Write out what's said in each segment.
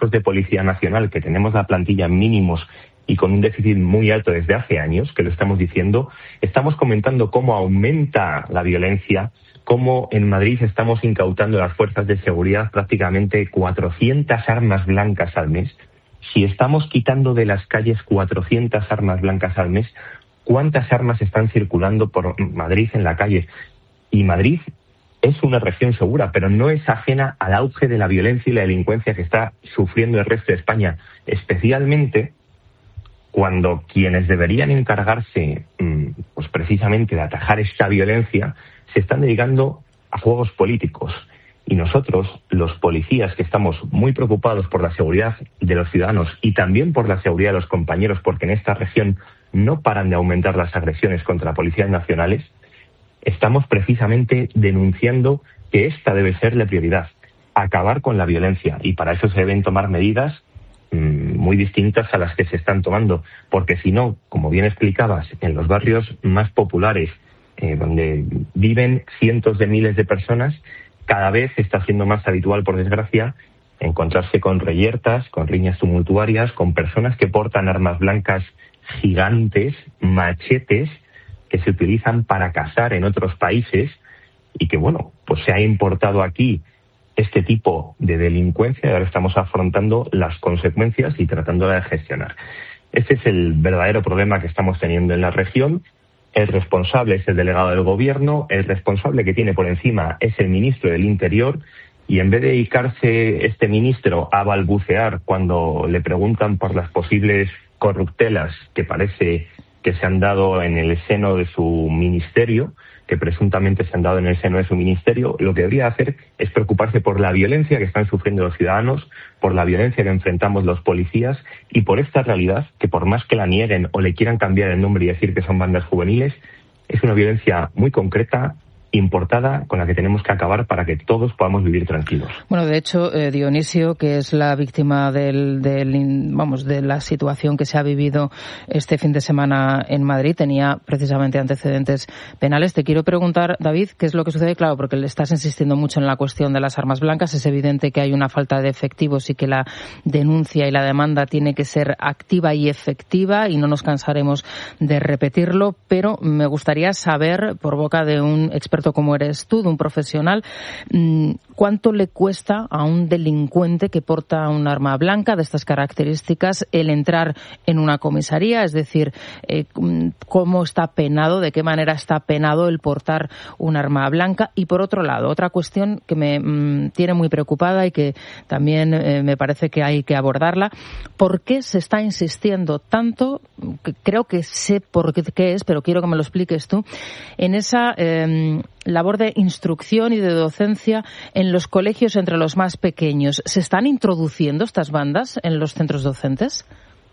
de Policía Nacional, que tenemos la plantilla en mínimos y con un déficit muy alto desde hace años, que lo estamos diciendo, estamos comentando cómo aumenta la violencia, cómo en Madrid estamos incautando las fuerzas de seguridad prácticamente 400 armas blancas al mes. Si estamos quitando de las calles 400 armas blancas al mes, ¿cuántas armas están circulando por Madrid en la calle? Y Madrid es una región segura, pero no es ajena al auge de la violencia y la delincuencia que está sufriendo el resto de España, especialmente cuando quienes deberían encargarse pues precisamente de atajar esta violencia se están dedicando a juegos políticos. Y nosotros, los policías, que estamos muy preocupados por la seguridad de los ciudadanos y también por la seguridad de los compañeros, porque en esta región no paran de aumentar las agresiones contra policías nacionales, estamos precisamente denunciando que esta debe ser la prioridad, acabar con la violencia. Y para eso se deben tomar medidas muy distintas a las que se están tomando, porque si no, como bien explicabas, en los barrios más populares, donde viven cientos de miles de personas, cada vez está siendo más habitual, por desgracia, encontrarse con reyertas, con riñas tumultuarias, con personas que portan armas blancas gigantes, machetes, que se utilizan para cazar en otros países y que, bueno, pues se ha importado aquí este tipo de delincuencia y ahora estamos afrontando las consecuencias y tratándola de gestionar. Este es el verdadero problema que estamos teniendo en la región. El responsable es el delegado del gobierno, el responsable que tiene por encima es el ministro del Interior, y en vez de dedicarse este ministro a balbucear cuando le preguntan por las posibles corruptelas que parece que se han dado en el seno de su ministerio, que presuntamente se han dado en el seno de su ministerio, lo que debería hacer es preocuparse por la violencia que están sufriendo los ciudadanos, por la violencia que enfrentamos los policías y por esta realidad que, por más que la nieguen o le quieran cambiar el nombre y decir que son bandas juveniles, es una violencia muy concreta, importada, con la que tenemos que acabar para que todos podamos vivir tranquilos. Bueno, de hecho, Dionisio, que es la víctima de la situación que se ha vivido este fin de semana en Madrid, tenía precisamente antecedentes penales. Te quiero preguntar, David, ¿qué es lo que sucede? Claro, porque le estás insistiendo mucho en la cuestión de las armas blancas. Es evidente que hay una falta de efectivos y que la denuncia y la demanda tiene que ser activa y efectiva, y no nos cansaremos de repetirlo, pero me gustaría saber, por boca de un experto como eres tú, de un profesional, ¿cuánto le cuesta a un delincuente que porta un arma blanca de estas características el entrar en una comisaría? Es decir, ¿cómo está penado, de qué manera está penado el portar un arma blanca? Y por otro lado, otra cuestión que me tiene muy preocupada y que también me parece que hay que abordarla: ¿por qué se está insistiendo tanto? Creo que sé por qué es, pero quiero que me lo expliques tú, en esa labor de instrucción y de docencia en los colegios entre los más pequeños. ¿Se están introduciendo estas bandas en los centros docentes?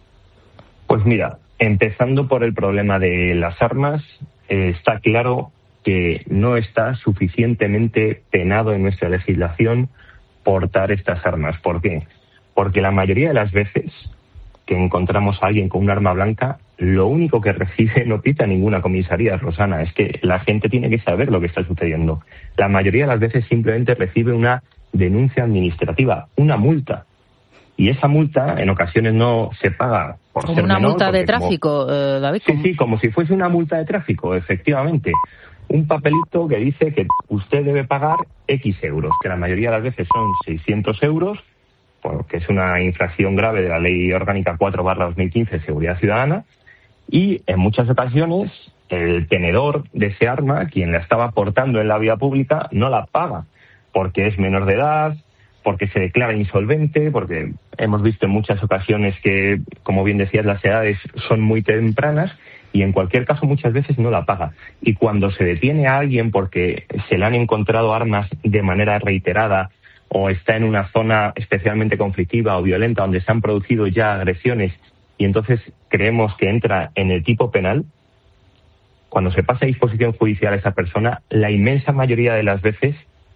Pues mira, empezando por el problema de las armas, está claro que no está suficientemente penado en nuestra legislación portar estas armas. ¿Por qué? Porque la mayoría de las veces que encontramos a alguien con un arma blanca, lo único que recibe no pita ninguna comisaría, Rosana. Es que la gente tiene que saber lo que está sucediendo. La mayoría de las veces simplemente recibe una denuncia administrativa, una multa. Y esa multa en ocasiones no se paga por ser menor. Como una multa de tráfico, David. Sí, como si fuese una multa de tráfico, efectivamente. Un papelito que dice que usted debe pagar X euros, que la mayoría de las veces son 600 euros, porque es una infracción grave de la Ley Orgánica 4/2015 de Seguridad Ciudadana, y en muchas ocasiones el tenedor de ese arma, quien la estaba portando en la vía pública, no la paga, porque es menor de edad, porque se declara insolvente, porque hemos visto en muchas ocasiones que, como bien decías, las edades son muy tempranas, y en cualquier caso muchas veces no la paga. Y cuando se detiene a alguien porque se le han encontrado armas de manera reiterada, o está en una zona especialmente conflictiva o violenta donde se han producido ya agresiones y entonces creemos que entra en el tipo penal, cuando se pasa a disposición judicial a esa persona, la inmensa mayoría de las veces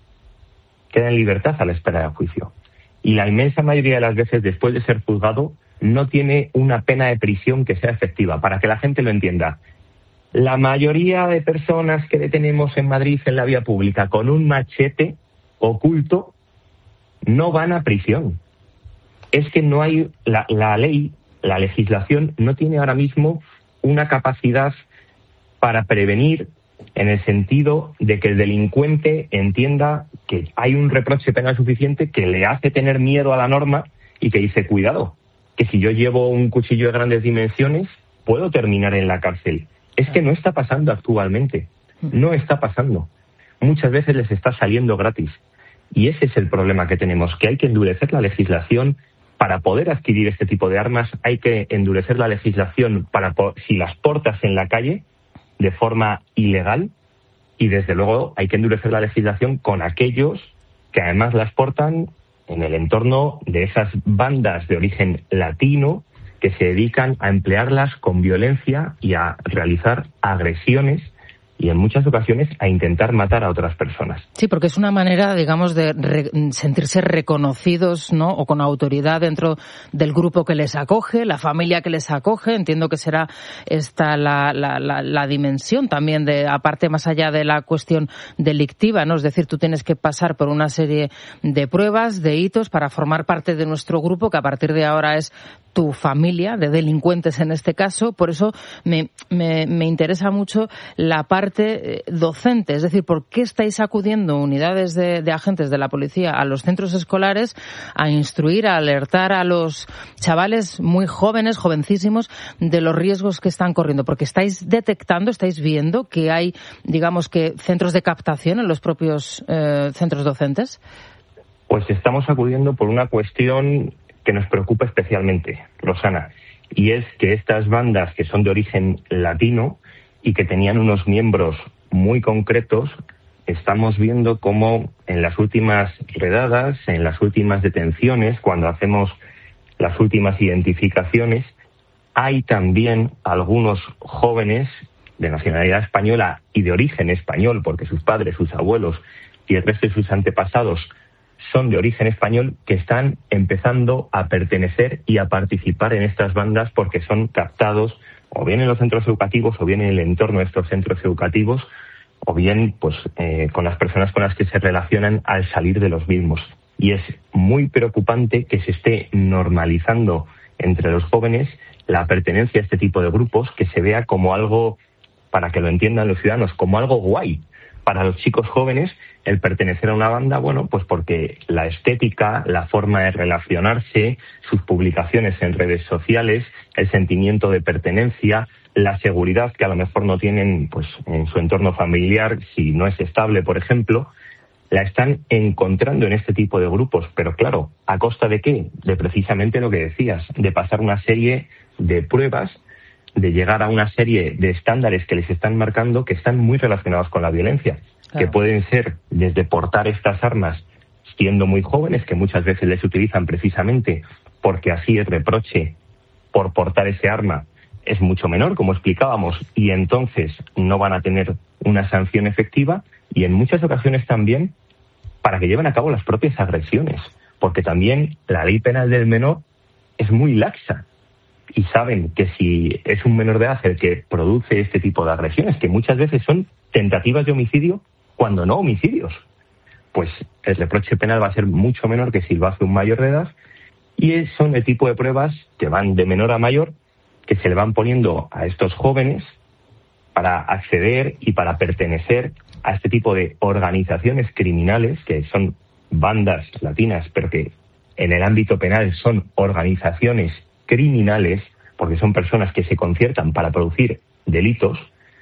queda en libertad a la espera del juicio. Y la inmensa mayoría de las veces, después de ser juzgado, no tiene una pena de prisión que sea efectiva. Para que la gente lo entienda, la mayoría de personas que detenemos en Madrid en la vía pública con un machete oculto no van a prisión. es que no hay la ley, la legislación no tiene ahora mismo una capacidad para prevenir, en el sentido de que el delincuente entienda que hay un reproche penal suficiente que le hace tener miedo a la norma y que dice, cuidado, que si yo llevo un cuchillo de grandes dimensiones puedo terminar en la cárcel. Es que no está pasando actualmente, no está pasando. Muchas veces les está saliendo gratis. Y ese es el problema que tenemos, que hay que endurecer la legislación para poder adquirir este tipo de armas. Hay que endurecer la legislación para si las portas en la calle de forma ilegal, y desde luego hay que endurecer la legislación con aquellos que además las portan en el entorno de esas bandas de origen latino que se dedican a emplearlas con violencia y a realizar agresiones y en muchas ocasiones a intentar matar a otras personas. Sí, porque es una manera, digamos, de sentirse reconocidos, ¿no? O con autoridad dentro del grupo que les acoge, la familia que les acoge. Entiendo que será esta la dimensión también de, aparte, más allá de la cuestión delictiva, ¿no? Es decir, tú tienes que pasar por una serie de pruebas, de hitos para formar parte de nuestro grupo, que a partir de ahora es tu familia, de delincuentes en este caso. Por eso me interesa mucho la parte docente, es decir, ¿por qué estáis acudiendo unidades de agentes de la policía a los centros escolares a instruir, a alertar a los chavales muy jóvenes, jovencísimos, de los riesgos que están corriendo? Porque estáis detectando, estáis viendo que hay, digamos, que centros de captación en los propios centros docentes. Pues estamos acudiendo por una cuestión que nos preocupa especialmente, Rosana, y es que estas bandas que son de origen latino y que tenían unos miembros muy concretos, estamos viendo cómo en las últimas redadas, en las últimas detenciones, cuando hacemos las últimas identificaciones, hay también algunos jóvenes de nacionalidad española y de origen español, porque sus padres, sus abuelos y el resto de sus antepasados son de origen español, que están empezando a pertenecer y a participar en estas bandas porque son captados o bien en los centros educativos o bien en el entorno de estos centros educativos o bien pues con las personas con las que se relacionan al salir de los mismos. Y es muy preocupante que se esté normalizando entre los jóvenes la pertenencia a este tipo de grupos, que se vea como algo, para que lo entiendan los ciudadanos, como algo guay. Para los chicos jóvenes, el pertenecer a una banda, bueno, pues porque la estética, la forma de relacionarse, sus publicaciones en redes sociales, el sentimiento de pertenencia, la seguridad que a lo mejor no tienen pues en su entorno familiar, si no es estable, por ejemplo, la están encontrando en este tipo de grupos. Pero claro, ¿a costa de qué? De precisamente lo que decías, de pasar una serie de pruebas, de llegar a una serie de estándares que les están marcando que están muy relacionados con la violencia, claro, que pueden ser desde portar estas armas siendo muy jóvenes, que muchas veces les utilizan precisamente porque así el reproche por portar ese arma es mucho menor, como explicábamos, y entonces no van a tener una sanción efectiva, y en muchas ocasiones también para que lleven a cabo las propias agresiones, porque también la ley penal del menor es muy laxa. Y saben que si es un menor de edad el que produce este tipo de agresiones, que muchas veces son tentativas de homicidio cuando no homicidios, pues el reproche penal va a ser mucho menor que si lo hace un mayor de edad. Y son el tipo de pruebas que van de menor a mayor, que se le van poniendo a estos jóvenes para acceder y para pertenecer a este tipo de organizaciones criminales, que son bandas latinas, pero que en el ámbito penal son organizaciones criminales, porque son personas que se conciertan para producir delitos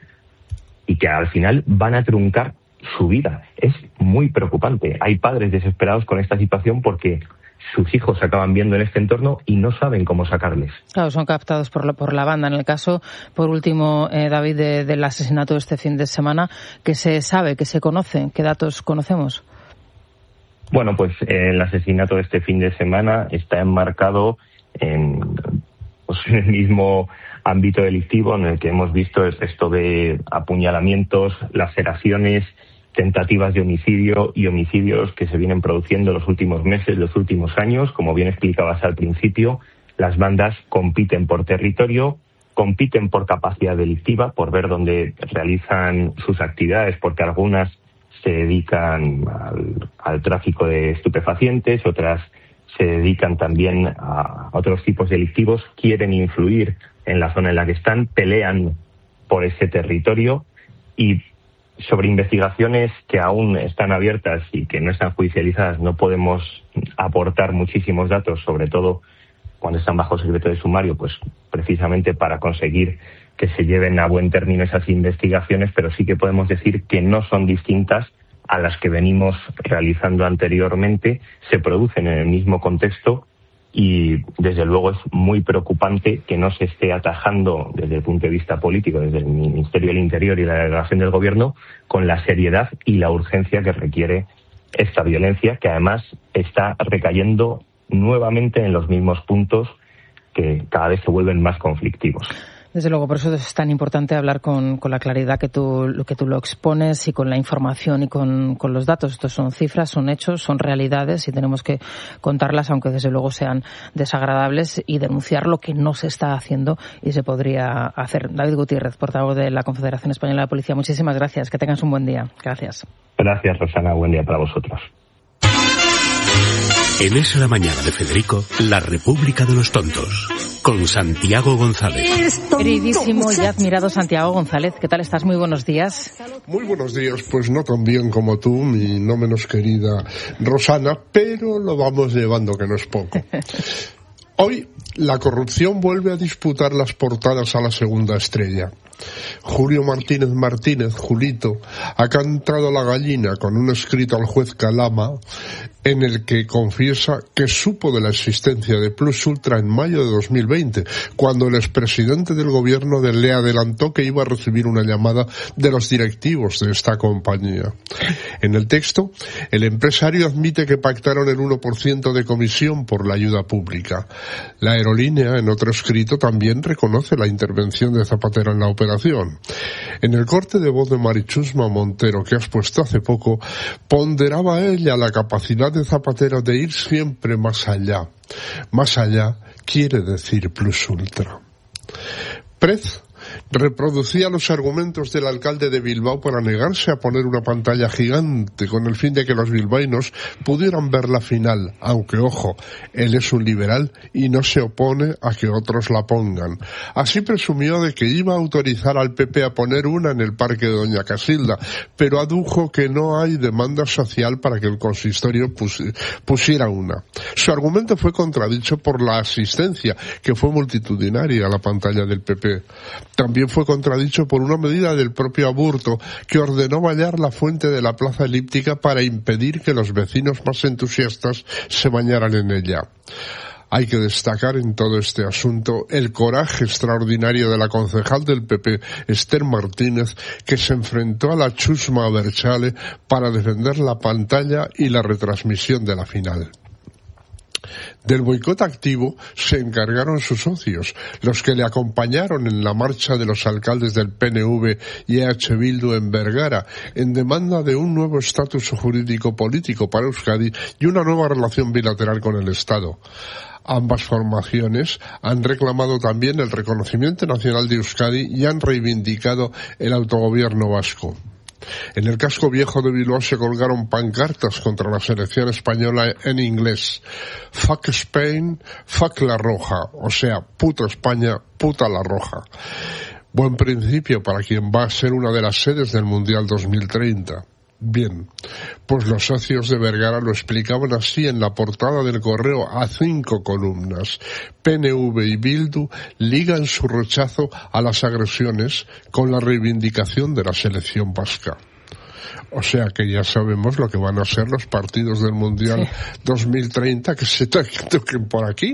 y que al final van a truncar su vida. Es muy preocupante. Hay padres desesperados con esta situación porque sus hijos se acaban viendo en este entorno y no saben cómo sacarles. Claro, son captados por la banda. En el caso, por último, David, del asesinato de este fin de semana, ¿qué se sabe, qué se conoce? ¿Qué datos conocemos? Bueno, pues el asesinato de este fin de semana está enmarcado en el mismo ámbito delictivo en el que hemos visto el resto de apuñalamientos, laceraciones, tentativas de homicidio y homicidios que se vienen produciendo los últimos meses, los últimos años. Como bien explicabas al principio, las bandas compiten por territorio, compiten por capacidad delictiva, por ver dónde realizan sus actividades, porque algunas se dedican al tráfico de estupefacientes, otras se dedican también a otros tipos delictivos, quieren influir en la zona en la que están, pelean por ese territorio. Y sobre investigaciones que aún están abiertas y que no están judicializadas no podemos aportar muchísimos datos, sobre todo cuando están bajo secreto de sumario, pues precisamente para conseguir que se lleven a buen término esas investigaciones, pero sí que podemos decir que no son distintas a las que venimos realizando anteriormente, se producen en el mismo contexto y desde luego es muy preocupante que no se esté atajando desde el punto de vista político, desde el Ministerio del Interior y la delegación del Gobierno, con la seriedad y la urgencia que requiere esta violencia, que además está recayendo nuevamente en los mismos puntos que cada vez se vuelven más conflictivos. Desde luego, por eso es tan importante hablar con la claridad que tú lo expones y con la información y con los datos. Estos son cifras, son hechos, son realidades y tenemos que contarlas, aunque desde luego sean desagradables, y denunciar lo que no se está haciendo y se podría hacer. David Gutiérrez, portavoz de la Confederación Española de Policía, muchísimas gracias. Que tengas un buen día. Gracias. Gracias, Rosana. Buen día para vosotros. En Es la Mañana de Federico, la República de los Tontos, con Santiago González. Queridísimo y admirado Santiago González, ¿qué tal estás? Muy buenos días. Muy buenos días, pues no tan bien como tú, mi no menos querida Rosana, pero lo vamos llevando, que no es poco. Hoy, la corrupción vuelve a disputar las portadas a la segunda estrella. Julio Martínez, Julito, ha cantado la gallina con un escrito al juez Calama en el que confiesa que supo de la existencia de Plus Ultra en mayo de 2020, cuando el expresidente del gobierno le adelantó que iba a recibir una llamada de los directivos de esta compañía. En el texto, el empresario admite que pactaron el 1% de comisión por la ayuda pública. La aerolínea, en otro escrito, también reconoce la intervención de Zapatero en la operación. En el corte de voz de Marichusma Montero que has puesto hace poco, ponderaba ella la capacidad de Zapatero de ir siempre más allá. Más allá quiere decir Plus Ultra. Prez reproducía los argumentos del alcalde de Bilbao para negarse a poner una pantalla gigante con el fin de que los bilbaínos pudieran ver la final, aunque, ojo, él es un liberal y no se opone a que otros la pongan. Así presumió de que iba a autorizar al PP a poner una en el parque de Doña Casilda, pero adujo que no hay demanda social para que el consistorio pusiera una. Su argumento fue contradicho por la asistencia, que fue multitudinaria a la pantalla del PP. También fue contradicho por una medida del propio Aburto, que ordenó vallar la fuente de la plaza elíptica para impedir que los vecinos más entusiastas se bañaran en ella. Hay que destacar en todo este asunto el coraje extraordinario de la concejal del PP, Esther Martínez, que se enfrentó a la chusma Berchale para defender la pantalla y la retransmisión de la final. Del boicot activo se encargaron sus socios, los que le acompañaron en la marcha de los alcaldes del PNV y EH Bildu en Vergara, en demanda de un nuevo estatus jurídico-político para Euskadi y una nueva relación bilateral con el Estado. Ambas formaciones han reclamado también el reconocimiento nacional de Euskadi y han reivindicado el autogobierno vasco. En el casco viejo de Bilbao se colgaron pancartas contra la selección española en inglés. Fuck Spain, fuck la Roja, o sea, puto España, puta la Roja. Buen principio para quien va a ser una de las sedes del Mundial 2030. Bien, pues los socios de Vergara lo explicaban así en la portada del Correo a 5 columnas. PNV y Bildu ligan su rechazo a las agresiones con la reivindicación de la selección vasca. O sea que ya sabemos lo que van a ser los partidos del Mundial 2030 que se toquen por aquí.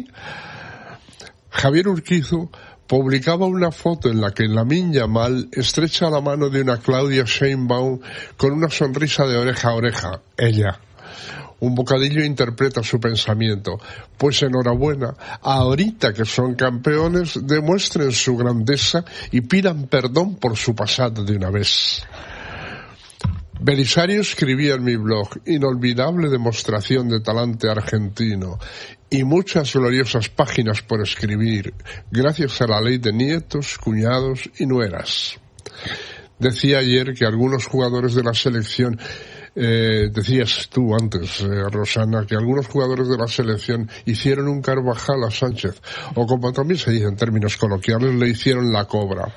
Javier Urquizu publicaba una foto en la que Lamine Yamal estrecha la mano de una Claudia Sheinbaum con una sonrisa de oreja a oreja. Ella. Un bocadillo interpreta su pensamiento. Pues enhorabuena, ahorita que son campeones, demuestren su grandeza y pidan perdón por su pasado de una vez. Belisario escribía en mi blog, inolvidable demostración de talante argentino y muchas gloriosas páginas por escribir, gracias a la ley de nietos, cuñados y nueras. Decía ayer que algunos jugadores de la selección Decías tú antes, Rosana, que algunos jugadores de la selección hicieron un Carvajal a Sánchez, o como también se dice en términos coloquiales, le hicieron la cobra.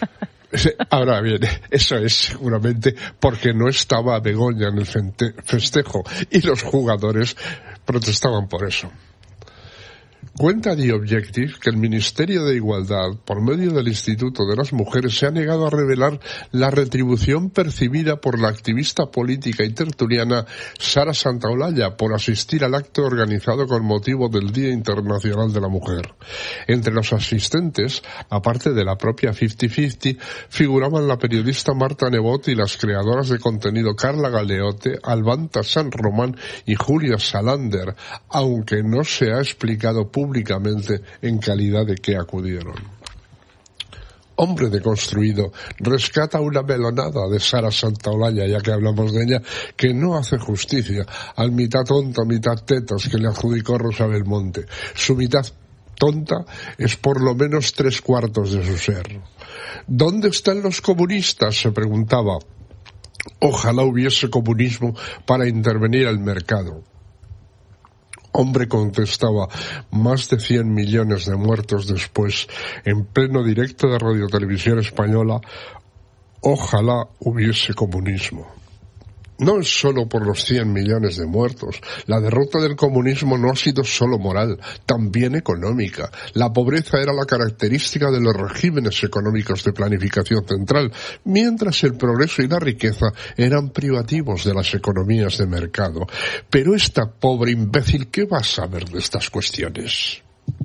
Ahora bien, eso es seguramente porque no estaba Begoña en el festejo y los jugadores protestaban por eso. Cuenta The Objective que el Ministerio de Igualdad, por medio del Instituto de las Mujeres, se ha negado a revelar la retribución percibida por la activista política y tertuliana Sara Santaolalla por asistir al acto organizado con motivo del Día Internacional de la Mujer. Entre los asistentes, aparte de la propia 50-50, figuraban la periodista Marta Nebot y las creadoras de contenido Carla Galeote, Albanta San Román y Julia Salander, aunque no se ha explicado públicamente en calidad de que acudieron. Hombre deconstruido rescata una melonada de Sara Santaolalla, ya que hablamos de ella, que no hace justicia al mitad tonta, mitad tetas que le adjudicó Rosa Belmonte. Su mitad tonta es por lo menos 3/4 de su ser. ¿Dónde están los comunistas?, se preguntaba. Ojalá hubiese comunismo para intervenir al mercado. Hombre contestaba, más de 100 millones de muertos después, en pleno directo de Radio Televisión Española, ojalá hubiese comunismo. No es solo por los 100 millones de muertos. La derrota del comunismo no ha sido solo moral, también económica. La pobreza era la característica de los regímenes económicos de planificación central, mientras el progreso y la riqueza eran privativos de las economías de mercado. Pero esta pobre imbécil, ¿qué va a saber de estas cuestiones?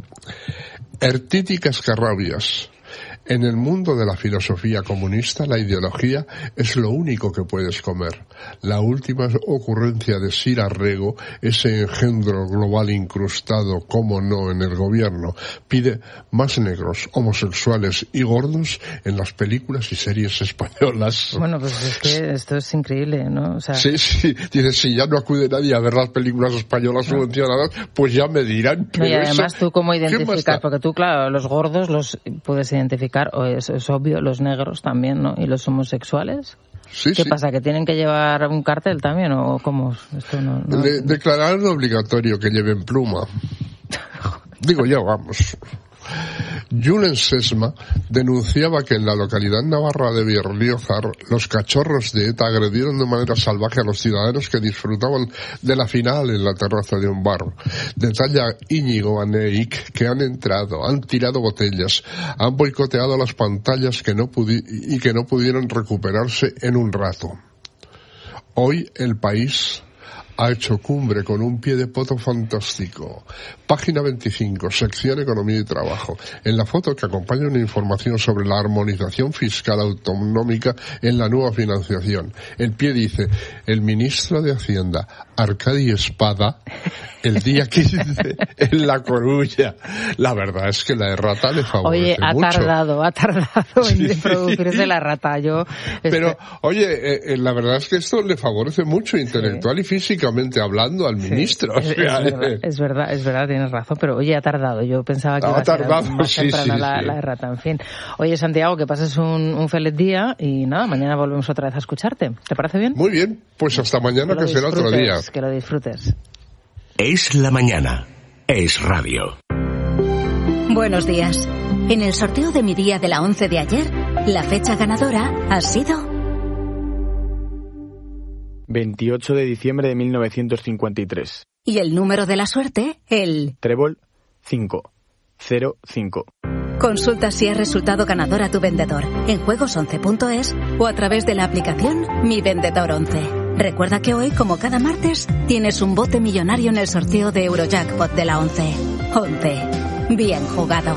Ertiti Cascarrabias. En el mundo de la filosofía comunista, la ideología es lo único que puedes comer. La última ocurrencia de Sir Arrego, ese engendro global incrustado, como no, en el gobierno, pide más negros, homosexuales y gordos en las películas y series españolas. Bueno, pues es que esto es increíble, ¿no? O sea... Sí, dice, si ya no acude nadie a ver las películas españolas subvencionadas, pues ya me dirán. No, y además tú cómo identificas, porque tú, claro, los gordos los puedes identificar, o es obvio, los negros también, ¿no? ¿Y los homosexuales? Sí, ¿Qué pasa, que tienen que llevar un cartel también, o cómo? Esto no... Declararon obligatorio que lleven pluma. Digo yo, vamos. Julen Sesma denunciaba que en la localidad navarra de Berriozar los cachorros de ETA agredieron de manera salvaje a los ciudadanos que disfrutaban de la final en la terraza de un bar. Detalla Íñigo Aneik que han entrado, han tirado botellas, han boicoteado las pantallas que no pudieron recuperarse en un rato. Hoy el país ha hecho cumbre con un pie de poto fantástico. Página 25, sección Economía y Trabajo. En la foto que acompaña una información sobre la armonización fiscal autonómica en la nueva financiación. El pie dice, el ministro de Hacienda, Arcadi Espada, el día 15 en La Coruña. La verdad es que la errata le favorece mucho. Oye, ha tardado en producirse la rata. Pero, oye, la verdad es que esto le favorece mucho intelectual y físicamente hablando al ministro. Es verdad, tienes razón, pero oye, ha tardado. Yo pensaba que iba a ser más temprana la errata. En fin. Oye, Santiago, que pases un feliz día y nada, mañana volvemos otra vez a escucharte. ¿Te parece bien? Muy bien, pues hasta mañana, que será otro día. Que lo disfrutes. Es la mañana. Es radio. Buenos días. En el sorteo de mi día de la 11 de ayer, la fecha ganadora ha sido 28 de diciembre de 1953. Y el número de la suerte, el Trébol 505. Consulta si has resultado ganador a tu vendedor en juegos11.es o a través de la aplicación Mi Vendedor 11. Recuerda que hoy, como cada martes, tienes un bote millonario en el sorteo de Eurojackpot de la 11. 11. Bien jugado.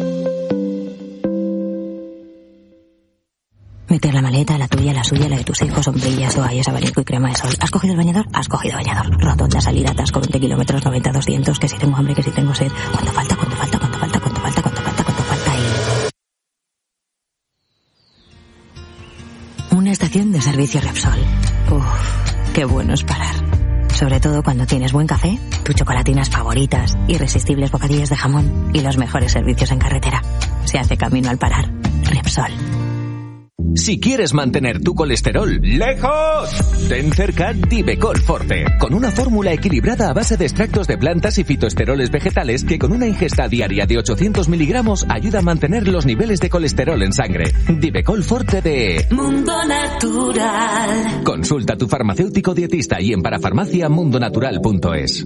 Meter la maleta, la tuya, la suya, la de tus hijos, sombrillas, toallas, abanico y crema de sol. ¿Has cogido el bañador? Has cogido bañador. Rotonda, salida, atasco, 20 kilómetros, 90, 200, que si tengo hambre, que si tengo sed. ¿Cuánto falta? ¿Cuánto falta? ¿Cuánto falta? ¿Cuánto falta? ¿Cuánto falta? ¿Cuánto falta? Una estación de servicio Repsol. Uff, qué bueno es parar. Sobre todo cuando tienes buen café, tus chocolatinas favoritas, irresistibles bocadillos de jamón y los mejores servicios en carretera. Se hace camino al parar. Repsol. Si quieres mantener tu colesterol lejos, ten cerca Divecol Forte, con una fórmula equilibrada a base de extractos de plantas y fitoesteroles vegetales que con una ingesta diaria de 800 miligramos ayuda a mantener los niveles de colesterol en sangre. Divecol Forte de Mundo Natural. Consulta a tu farmacéutico dietista y en parafarmaciamundonatural.es.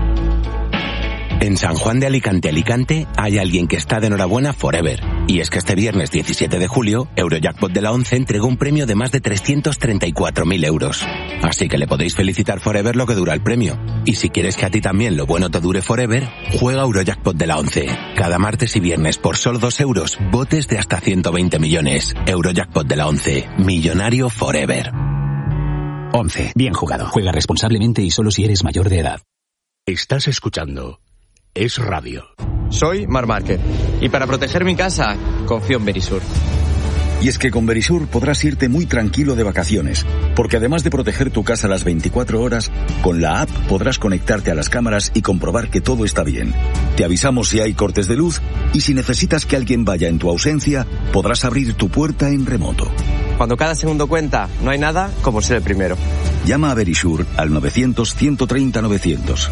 En San Juan de Alicante, hay alguien que está de enhorabuena forever. Y es que este viernes 17 de julio, Eurojackpot de la 11 entregó un premio de más de 334.000 euros. Así que le podéis felicitar forever lo que dura el premio. Y si quieres que a ti también lo bueno te dure forever, juega Eurojackpot de la 11. Cada martes y viernes por solo 2 euros, botes de hasta 120 millones. Eurojackpot de la 11. Millonario forever. 11. Bien jugado. Juega responsablemente y solo si eres mayor de edad. Estás escuchando Es Radio. Soy Marc Márquez y para proteger mi casa confío en Verisur. Y es que con Verisur podrás irte muy tranquilo de vacaciones, porque además de proteger tu casa las 24 horas, con la app podrás conectarte a las cámaras y comprobar que todo está bien. Te avisamos si hay cortes de luz y si necesitas que alguien vaya en tu ausencia, podrás abrir tu puerta en remoto. Cuando cada segundo cuenta, no hay nada como ser el primero. Llama a Verisur al 900-130-900.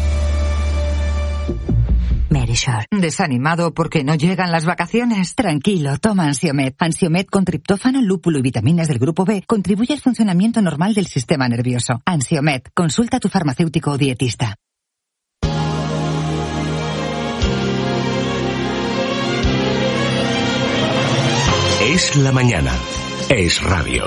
Verisur. ¿Desanimado porque no llegan las vacaciones? Tranquilo, toma Ansiomed. Ansiomed con triptófano, lúpulo y vitaminas del grupo B contribuye al funcionamiento normal del sistema nervioso. Ansiomed, consulta a tu farmacéutico o dietista. Es la mañana. Es Radio.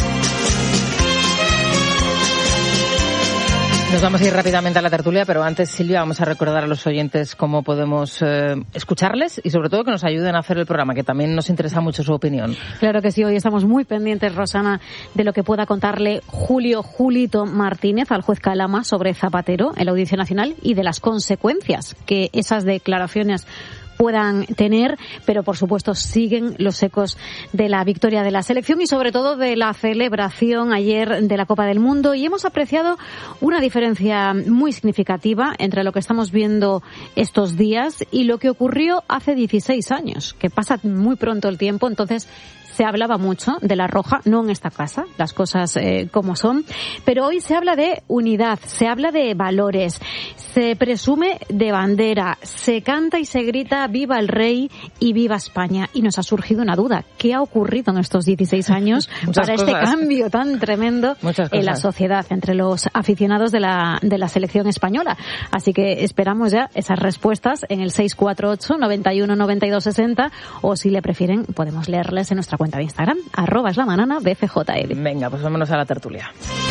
Nos vamos a ir rápidamente a la tertulia, pero antes, Silvia, vamos a recordar a los oyentes cómo podemos escucharles y sobre todo que nos ayuden a hacer el programa, que también nos interesa mucho su opinión. Claro que sí, hoy estamos muy pendientes, Rosana, de lo que pueda contarle Julito Martínez al juez Calama sobre Zapatero en la Audiencia Nacional y de las consecuencias que esas declaraciones puedan tener, pero por supuesto siguen los ecos de la victoria de la selección y sobre todo de la celebración ayer de la Copa del Mundo, y hemos apreciado una diferencia muy significativa entre lo que estamos viendo estos días y lo que ocurrió hace 16 años, que pasa muy pronto el tiempo. Entonces se hablaba mucho de la roja, no en esta casa, las cosas como son, pero hoy se habla de unidad, se habla de valores, se presume de bandera, se canta y se grita viva el rey y viva España. Y nos ha surgido una duda, ¿qué ha ocurrido en estos 16 años para este cambio tan tremendo en la sociedad entre los aficionados de la selección española? Así que esperamos ya esas respuestas en el 648 91 92 60, o si le prefieren podemos leerles en nuestra cuenta de Instagram, @eslamanaNaBFJL. Venga, pues vámonos a la tertulia.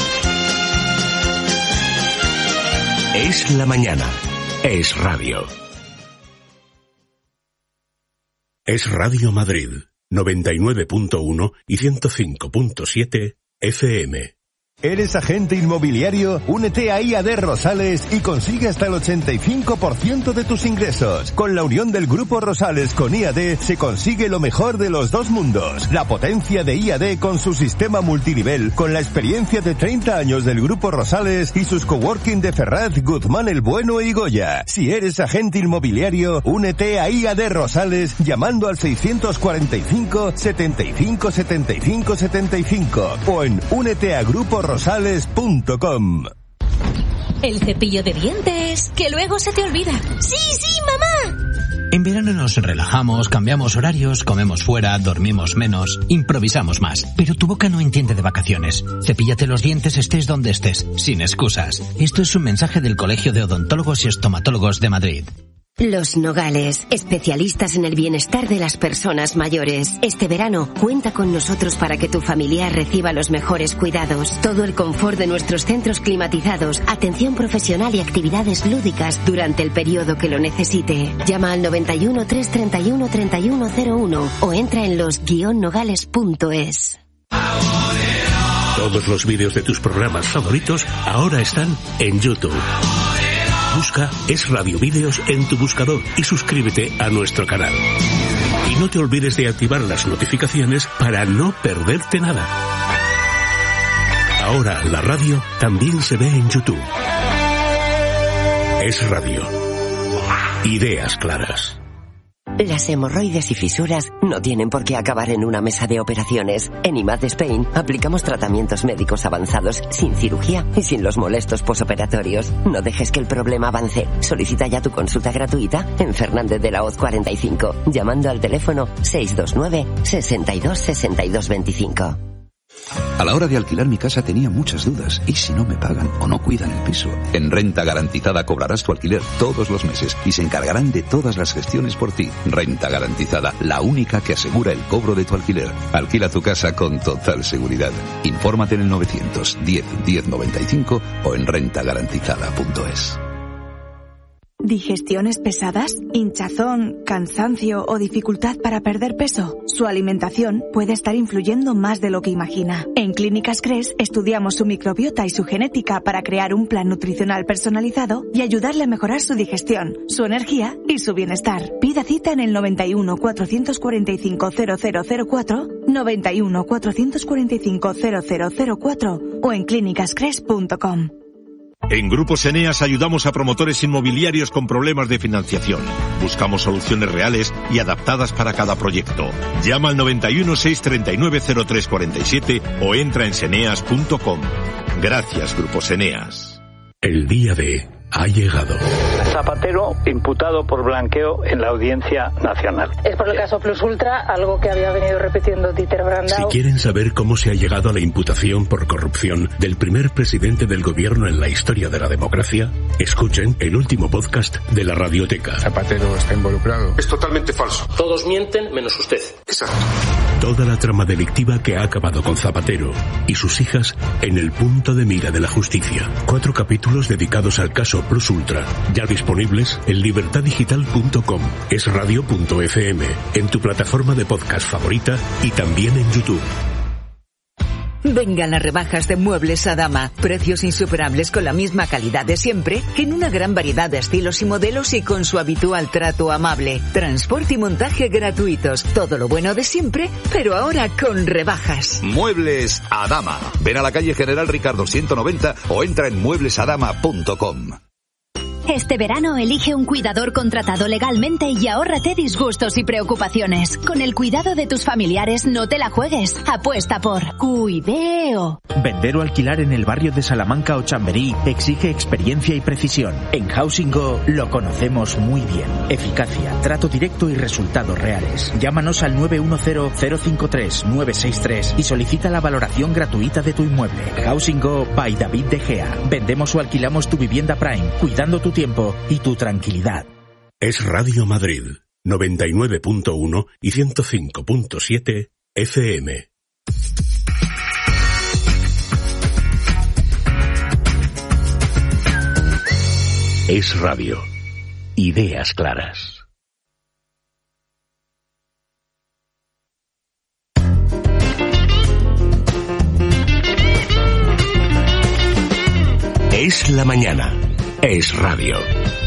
Es la mañana. Es Radio. Es Radio Madrid, 99.1 y 105.7 FM. ¿Eres agente inmobiliario? Únete a IAD Rosales y consigue hasta el 85% de tus ingresos. Con la unión del Grupo Rosales con IAD se consigue lo mejor de los dos mundos. La potencia de IAD con su sistema multinivel, con la experiencia de 30 años del Grupo Rosales y sus coworking de Ferraz, Guzmán el Bueno y Goya. Si eres agente inmobiliario, únete a IAD Rosales llamando al 645 75 75 75 o en úneteaGrupoRosales.com. El cepillo de dientes, que luego se te olvida. ¡Sí, sí, mamá! En verano nos relajamos, cambiamos horarios, comemos fuera, dormimos menos, improvisamos más. Pero tu boca no entiende de vacaciones. Cepíllate los dientes estés donde estés, sin excusas. Esto es un mensaje del Colegio de Odontólogos y Estomatólogos de Madrid. Los Nogales, especialistas en el bienestar de las personas mayores. Este verano, cuenta con nosotros para que tu familiar reciba los mejores cuidados. Todo el confort de nuestros centros climatizados, atención profesional y actividades lúdicas durante el periodo que lo necesite. Llama al 91 331 3101 o entra en los-nogales.es. Todos los vídeos de tus programas favoritos ahora están en YouTube. Busca Es Radio Vídeos en tu buscador y suscríbete a nuestro canal. Y no te olvides de activar las notificaciones para no perderte nada. Ahora la radio también se ve en YouTube. Es Radio. Ideas claras. Las hemorroides y fisuras no tienen por qué acabar en una mesa de operaciones. En IMAD Spain aplicamos tratamientos médicos avanzados sin cirugía y sin los molestos posoperatorios. No dejes que el problema avance. Solicita ya tu consulta gratuita en Fernández de la Hoz 45, llamando al teléfono 629 62 62 25. A la hora de alquilar mi casa tenía muchas dudas. ¿Y si no me pagan o no cuidan el piso? En Renta Garantizada cobrarás tu alquiler todos los meses y se encargarán de todas las gestiones por ti. Renta Garantizada, la única que asegura el cobro de tu alquiler. Alquila tu casa con total seguridad. Infórmate en el 910 1095 o en rentagarantizada.es. ¿Digestiones pesadas? ¿Hinchazón, cansancio o dificultad para perder peso? Su alimentación puede estar influyendo más de lo que imagina. En Clínicas Cres estudiamos su microbiota y su genética para crear un plan nutricional personalizado y ayudarle a mejorar su digestión, su energía y su bienestar. Pida cita en el 91 445 0004, 91 445 0004 o en clínicascres.com. En Grupos Eneas ayudamos a promotores inmobiliarios con problemas de financiación. Buscamos soluciones reales y adaptadas para cada proyecto. Llama al 91 639 0347 o entra en seneas.com. Gracias, Grupos Eneas. El día D ha llegado. Zapatero imputado por blanqueo en la Audiencia Nacional. Es por el caso Plus Ultra, algo que había venido repitiendo Dieter Brandau. Si quieren saber cómo se ha llegado a la imputación por corrupción del primer presidente del gobierno en la historia de la democracia, escuchen el último podcast de la Radioteca. Zapatero está involucrado. Es totalmente falso. Todos mienten menos usted. Exacto. Toda la trama delictiva que ha acabado con Zapatero y sus hijas en el punto de mira de la justicia. 4 capítulos dedicados al caso Plus Ultra, ya disponibles en libertadigital.com, esradio.fm, en tu plataforma de podcast favorita y también en YouTube. Vengan las rebajas de Muebles Adama. Precios insuperables con la misma calidad de siempre, en una gran variedad de estilos y modelos y con su habitual trato amable. Transporte y montaje gratuitos. Todo lo bueno de siempre, pero ahora con rebajas. Muebles Adama. Ven a la calle General Ricardo 190 o entra en mueblesadama.com. Este verano elige un cuidador contratado legalmente y ahórrate disgustos y preocupaciones. Con el cuidado de tus familiares no te la juegues. Apuesta por Cuideo. Vender o alquilar en el barrio de Salamanca o Chamberí exige experiencia y precisión. En Housing Go lo conocemos muy bien. Eficacia, trato directo y resultados reales. Llámanos al 910-053-963 y solicita la valoración gratuita de tu inmueble. Housing Go by David De Gea. Vendemos o alquilamos tu vivienda Prime, cuidando tu tiempo y tu tranquilidad. Es Radio Madrid, 99.1 y 105.7 FM. Es Radio. Ideas claras. Es la mañana. Es Radio.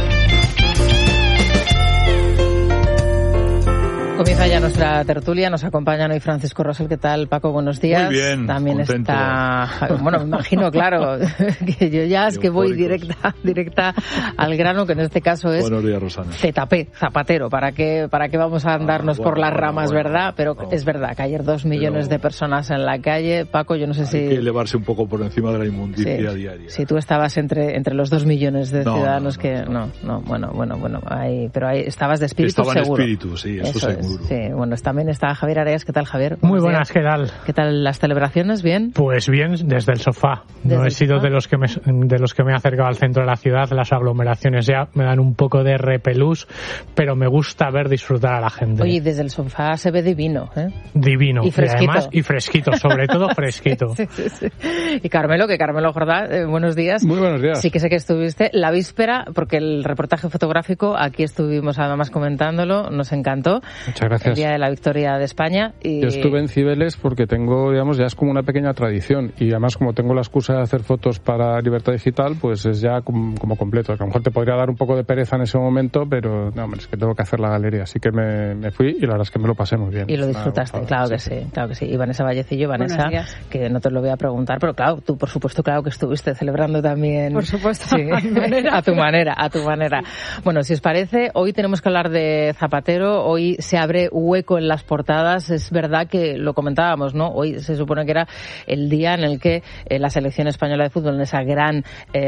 Comienza ya nuestra tertulia, nos acompaña hoy Francisco Rosell. ¿Qué tal, Paco? Buenos días. Muy bien, también contento. Está, bueno, me imagino, claro, que yo ya es que voy directa al grano, que en este caso es Buenos días, Rosana. ZP, Zapatero. ¿Para qué vamos a andarnos por las ramas, verdad? Pero es verdad que ayer 2 millones de personas en la calle. Paco, yo no sé si... Hay que elevarse un poco por encima de la inmundicia diaria. Si tú estabas entre los 2 millones de ciudadanos bueno, pero ahí estabas de espíritu seguro. Estaba en espíritu, sí, eso seguro. Sí, bueno, también está Javier Areas. ¿Qué tal, Javier? Muy buenas, ¿qué tal? ¿Qué tal las celebraciones? ¿Bien? Pues bien, desde el sofá. No he sido de los que me he acercado al centro de la ciudad. Las aglomeraciones ya me dan un poco de repelús, pero me gusta ver disfrutar a la gente. Oye, desde el sofá se ve divino, ¿eh? Divino. Y fresquito. Y fresquito, sobre todo fresquito. Sí. Y Carmelo Jordá, buenos días. Muy buenos días. Sí que sé que estuviste la víspera, porque el reportaje fotográfico, aquí estuvimos además comentándolo, nos encantó. Muchas gracias. El día de la victoria de España. Y... Yo estuve en Cibeles porque tengo, digamos, ya es como una pequeña tradición y además como tengo la excusa de hacer fotos para Libertad Digital, pues es ya como completo. A lo mejor te podría dar un poco de pereza en ese momento, pero no, hombre, es que tengo que hacer la galería, así que me fui y la verdad es que me lo pasé muy bien. Y lo disfrutaste, claro que sí, claro que sí. Y Vanessa Vallecillo, Vanessa, que no te lo voy a preguntar, pero claro, tú por supuesto, claro que estuviste celebrando también. Por supuesto, sí, a tu manera. Bueno, si os parece, hoy tenemos que hablar de Zapatero, hoy se abre hueco en las portadas, es verdad que lo comentábamos, ¿no? Hoy se supone que era el día en el que la selección española de fútbol, en ese gran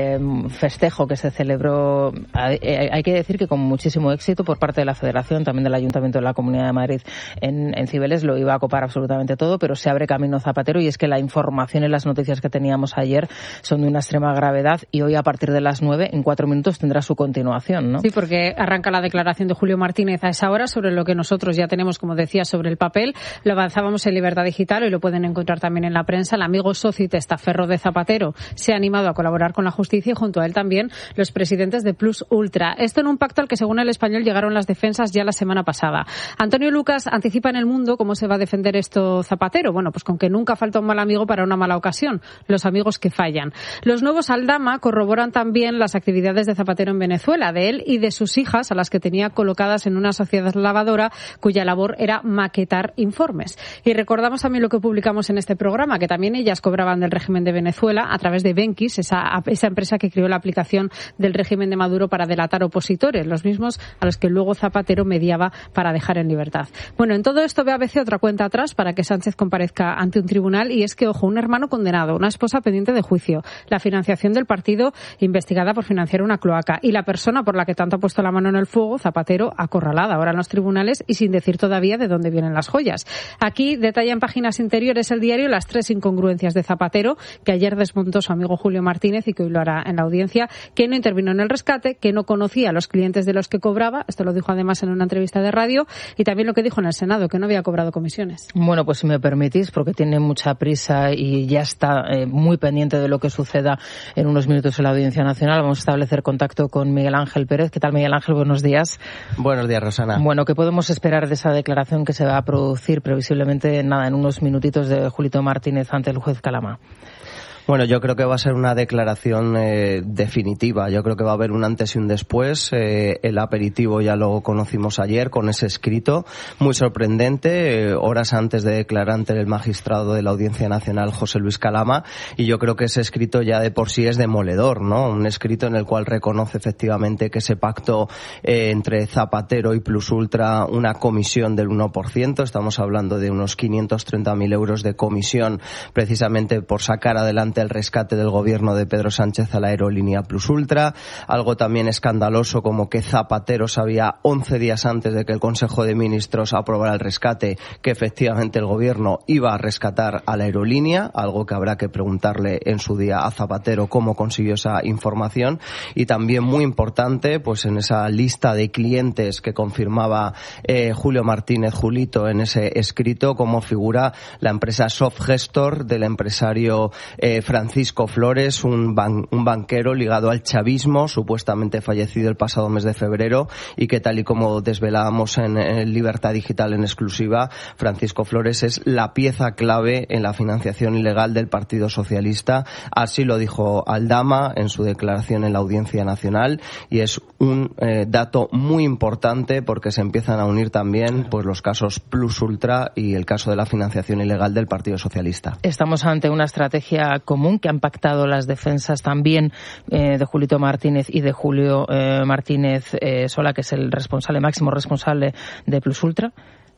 festejo que se celebró, hay que decir que con muchísimo éxito por parte de la Federación, también del Ayuntamiento de la Comunidad de Madrid en Cibeles, lo iba a copar absolutamente todo, pero se abre camino Zapatero y es que la información y las noticias que teníamos ayer son de una extrema gravedad y hoy a partir de las 9, en 4 minutos, tendrá su continuación, ¿no? Sí, porque arranca la declaración de Julio Martínez a esa hora sobre lo que nosotros ya tenemos, como decía, sobre el papel. Lo avanzábamos en Libertad Digital y lo pueden encontrar también en la prensa. El amigo socio y testaferro de Zapatero se ha animado a colaborar con la justicia y junto a él también los presidentes de Plus Ultra. Esto en un pacto al que, según El Español, llegaron las defensas ya la semana pasada. Antonio Lucas anticipa en El Mundo cómo se va a defender esto Zapatero. Bueno, pues con que nunca falta un mal amigo para una mala ocasión. Los amigos que fallan. Los nuevos Aldama corroboran también las actividades de Zapatero en Venezuela, de él y de sus hijas, a las que tenía colocadas en una sociedad lavadora cuya labor era maquetar informes. Y recordamos también lo que publicamos en este programa, que también ellas cobraban del régimen de Venezuela a través de Benquis, esa empresa que creó la aplicación del régimen de Maduro para delatar opositores, los mismos a los que luego Zapatero mediaba para dejar en libertad. Bueno, en todo esto ve ABC otra cuenta atrás para que Sánchez comparezca ante un tribunal y es que, ojo, un hermano condenado, una esposa pendiente de juicio, la financiación del partido investigada por financiar una cloaca y la persona por la que tanto ha puesto la mano en el fuego, Zapatero, acorralada ahora en los tribunales y sin decir todavía de dónde vienen las joyas. Aquí detalla en páginas interiores el diario las 3 incongruencias de Zapatero que ayer desmontó su amigo Julio Martínez y que hoy lo hará en la audiencia, que no intervino en el rescate, que no conocía a los clientes de los que cobraba, esto lo dijo además en una entrevista de radio, y también lo que dijo en el Senado, que no había cobrado comisiones. Bueno, pues si me permitís, porque tiene mucha prisa y ya está muy pendiente de lo que suceda en unos minutos en la Audiencia Nacional, vamos a establecer contacto con Miguel Ángel Pérez. ¿Qué tal, Miguel Ángel? Buenos días. Buenos días, Rosana. Bueno, ¿qué podemos esperar de esa declaración que se va a producir previsiblemente en unos minutitos de Julito Martínez ante el juez Calama? Bueno, yo creo que va a ser una declaración definitiva. Yo creo que va a haber un antes y un después. El aperitivo ya lo conocimos ayer con ese escrito muy sorprendente, horas antes de declarar ante el magistrado de la Audiencia Nacional, José Luis Calama, y yo creo que ese escrito ya de por sí es demoledor, ¿no? Un escrito en el cual reconoce efectivamente que ese pacto entre Zapatero y Plus Ultra, una comisión del 1%, estamos hablando de unos 530.000 euros de comisión precisamente por sacar adelante el rescate del gobierno de Pedro Sánchez a la aerolínea Plus Ultra. Algo también escandaloso como que Zapatero sabía 11 días antes de que el Consejo de Ministros aprobara el rescate que efectivamente el gobierno iba a rescatar a la aerolínea, algo que habrá que preguntarle en su día a Zapatero cómo consiguió esa información. Y también muy importante, pues en esa lista de clientes que confirmaba Julio Martínez, Julito, en ese escrito, cómo figura la empresa Softgestor del empresario Francisco Flores, un banquero ligado al chavismo, supuestamente fallecido el pasado mes de febrero, y que, tal y como desvelábamos en Libertad Digital en exclusiva, Francisco Flores es la pieza clave en la financiación ilegal del Partido Socialista. Así lo dijo Aldama en su declaración en la Audiencia Nacional, y es un dato muy importante porque se empiezan a unir también pues los casos Plus Ultra y el caso de la financiación ilegal del Partido Socialista. Estamos ante una estrategia común que han pactado las defensas también de Julito Martínez y de Julio Martínez Sola, que es el máximo responsable de Plus Ultra.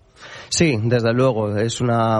Sí, desde luego, es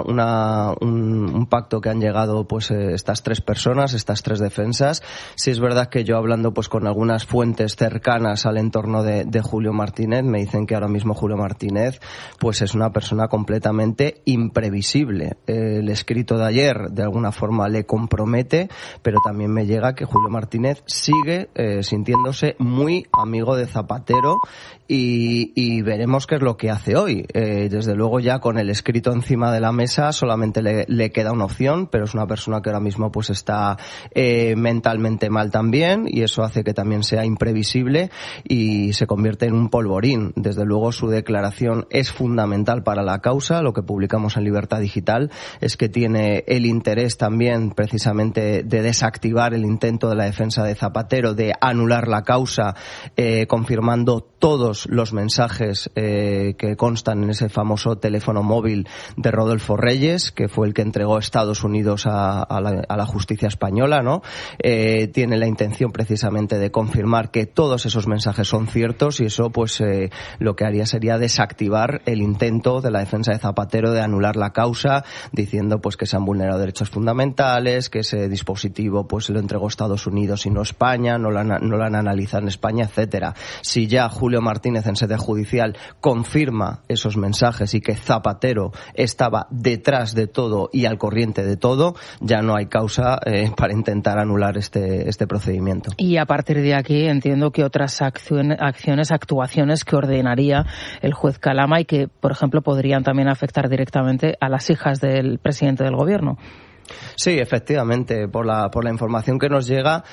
un pacto que han llegado pues estas 3 personas, estas 3 defensas. Sí es verdad que yo, hablando pues con algunas fuentes cercanas al entorno de Julio Martínez, me dicen que ahora mismo Julio Martínez pues es una persona completamente imprevisible. El escrito de ayer de alguna forma le compromete, pero también me llega que Julio Martínez sigue sintiéndose muy amigo de Zapatero y veremos qué es lo que hace hoy. Desde desde luego ya con el escrito encima de la mesa solamente le queda una opción, pero es una persona que ahora mismo pues está mentalmente mal también, y eso hace que también sea imprevisible y se convierte en un polvorín. Desde luego su declaración es fundamental para la causa. Lo que publicamos en Libertad Digital es que tiene el interés también precisamente de desactivar el intento de la defensa de Zapatero de anular la causa, confirmando todos los mensajes que constan en ese famoso teléfono móvil de Rodolfo Reyes, que fue el que entregó Estados Unidos a la justicia española, ¿no? Tiene la intención precisamente de confirmar que todos esos mensajes son ciertos, y eso pues lo que haría sería desactivar el intento de la defensa de Zapatero de anular la causa, diciendo pues que se han vulnerado derechos fundamentales, que ese dispositivo pues lo entregó Estados Unidos y no España, no lo han analizado en España, etcétera. Si ya Julio Martínez en sede judicial confirma esos mensajes y que Zapatero estaba detrás de todo y al corriente de todo, ya no hay causa para intentar anular este procedimiento. Y a partir de aquí entiendo que otras actuaciones que ordenaría el juez Calama y que, por ejemplo, podrían también afectar directamente a las hijas del presidente del gobierno. Sí, efectivamente, por la información que nos llega,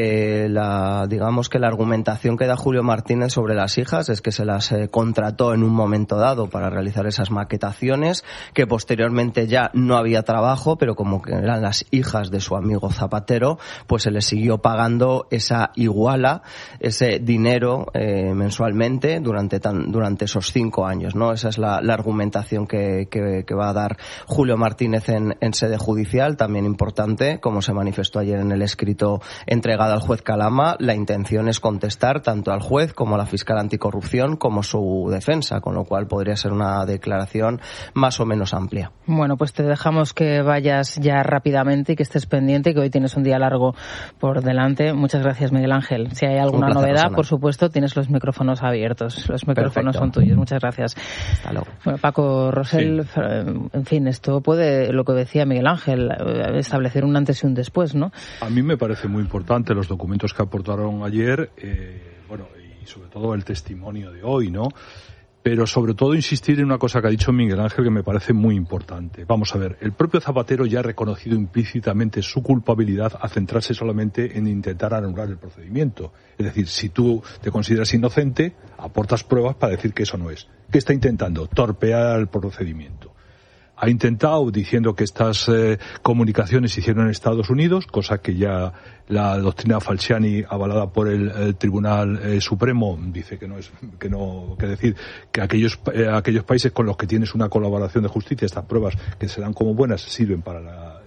digamos que la argumentación que da Julio Martínez sobre las hijas es que se las contrató en un momento dado para realizar esas maquetaciones, que posteriormente ya no había trabajo, pero como que eran las hijas de su amigo Zapatero, pues se les siguió pagando esa iguala, ese dinero mensualmente durante esos 5 años, ¿no? Esa es la argumentación que va a dar Julio Martínez en sede judicial. También importante, como se manifestó ayer en el escrito entregado al juez Calama, la intención es contestar tanto al juez como a la fiscal anticorrupción como su defensa, con lo cual podría ser una declaración más o menos amplia. Bueno, pues te dejamos que vayas ya rápidamente y que estés pendiente, que hoy tienes un día largo por delante. Muchas gracias, Miguel Ángel. Si hay alguna novedad, Rosana, por supuesto, tienes los micrófonos abiertos. Los micrófonos son tuyos. Muchas gracias. Hasta luego. Bueno, Paco Rosell, sí. En fin, esto puede, lo que decía Miguel Ángel, establecer un antes y un después, ¿no? A mí me parece muy importante los documentos que aportaron ayer, y sobre todo el testimonio de hoy, ¿no? Pero sobre todo insistir en una cosa que ha dicho Miguel Ángel que me parece muy importante. Vamos a ver, el propio Zapatero ya ha reconocido implícitamente su culpabilidad a centrarse solamente en intentar anular el procedimiento. Es decir, si tú te consideras inocente, aportas pruebas para decir que eso no es. ¿Qué está intentando? Torpear el procedimiento. Ha intentado, diciendo que estas comunicaciones se hicieron en Estados Unidos, cosa que ya la doctrina Falciani, avalada por el Tribunal Supremo, dice que decir que aquellos países con los que tienes una colaboración de justicia, estas pruebas que se dan como buenas sirven para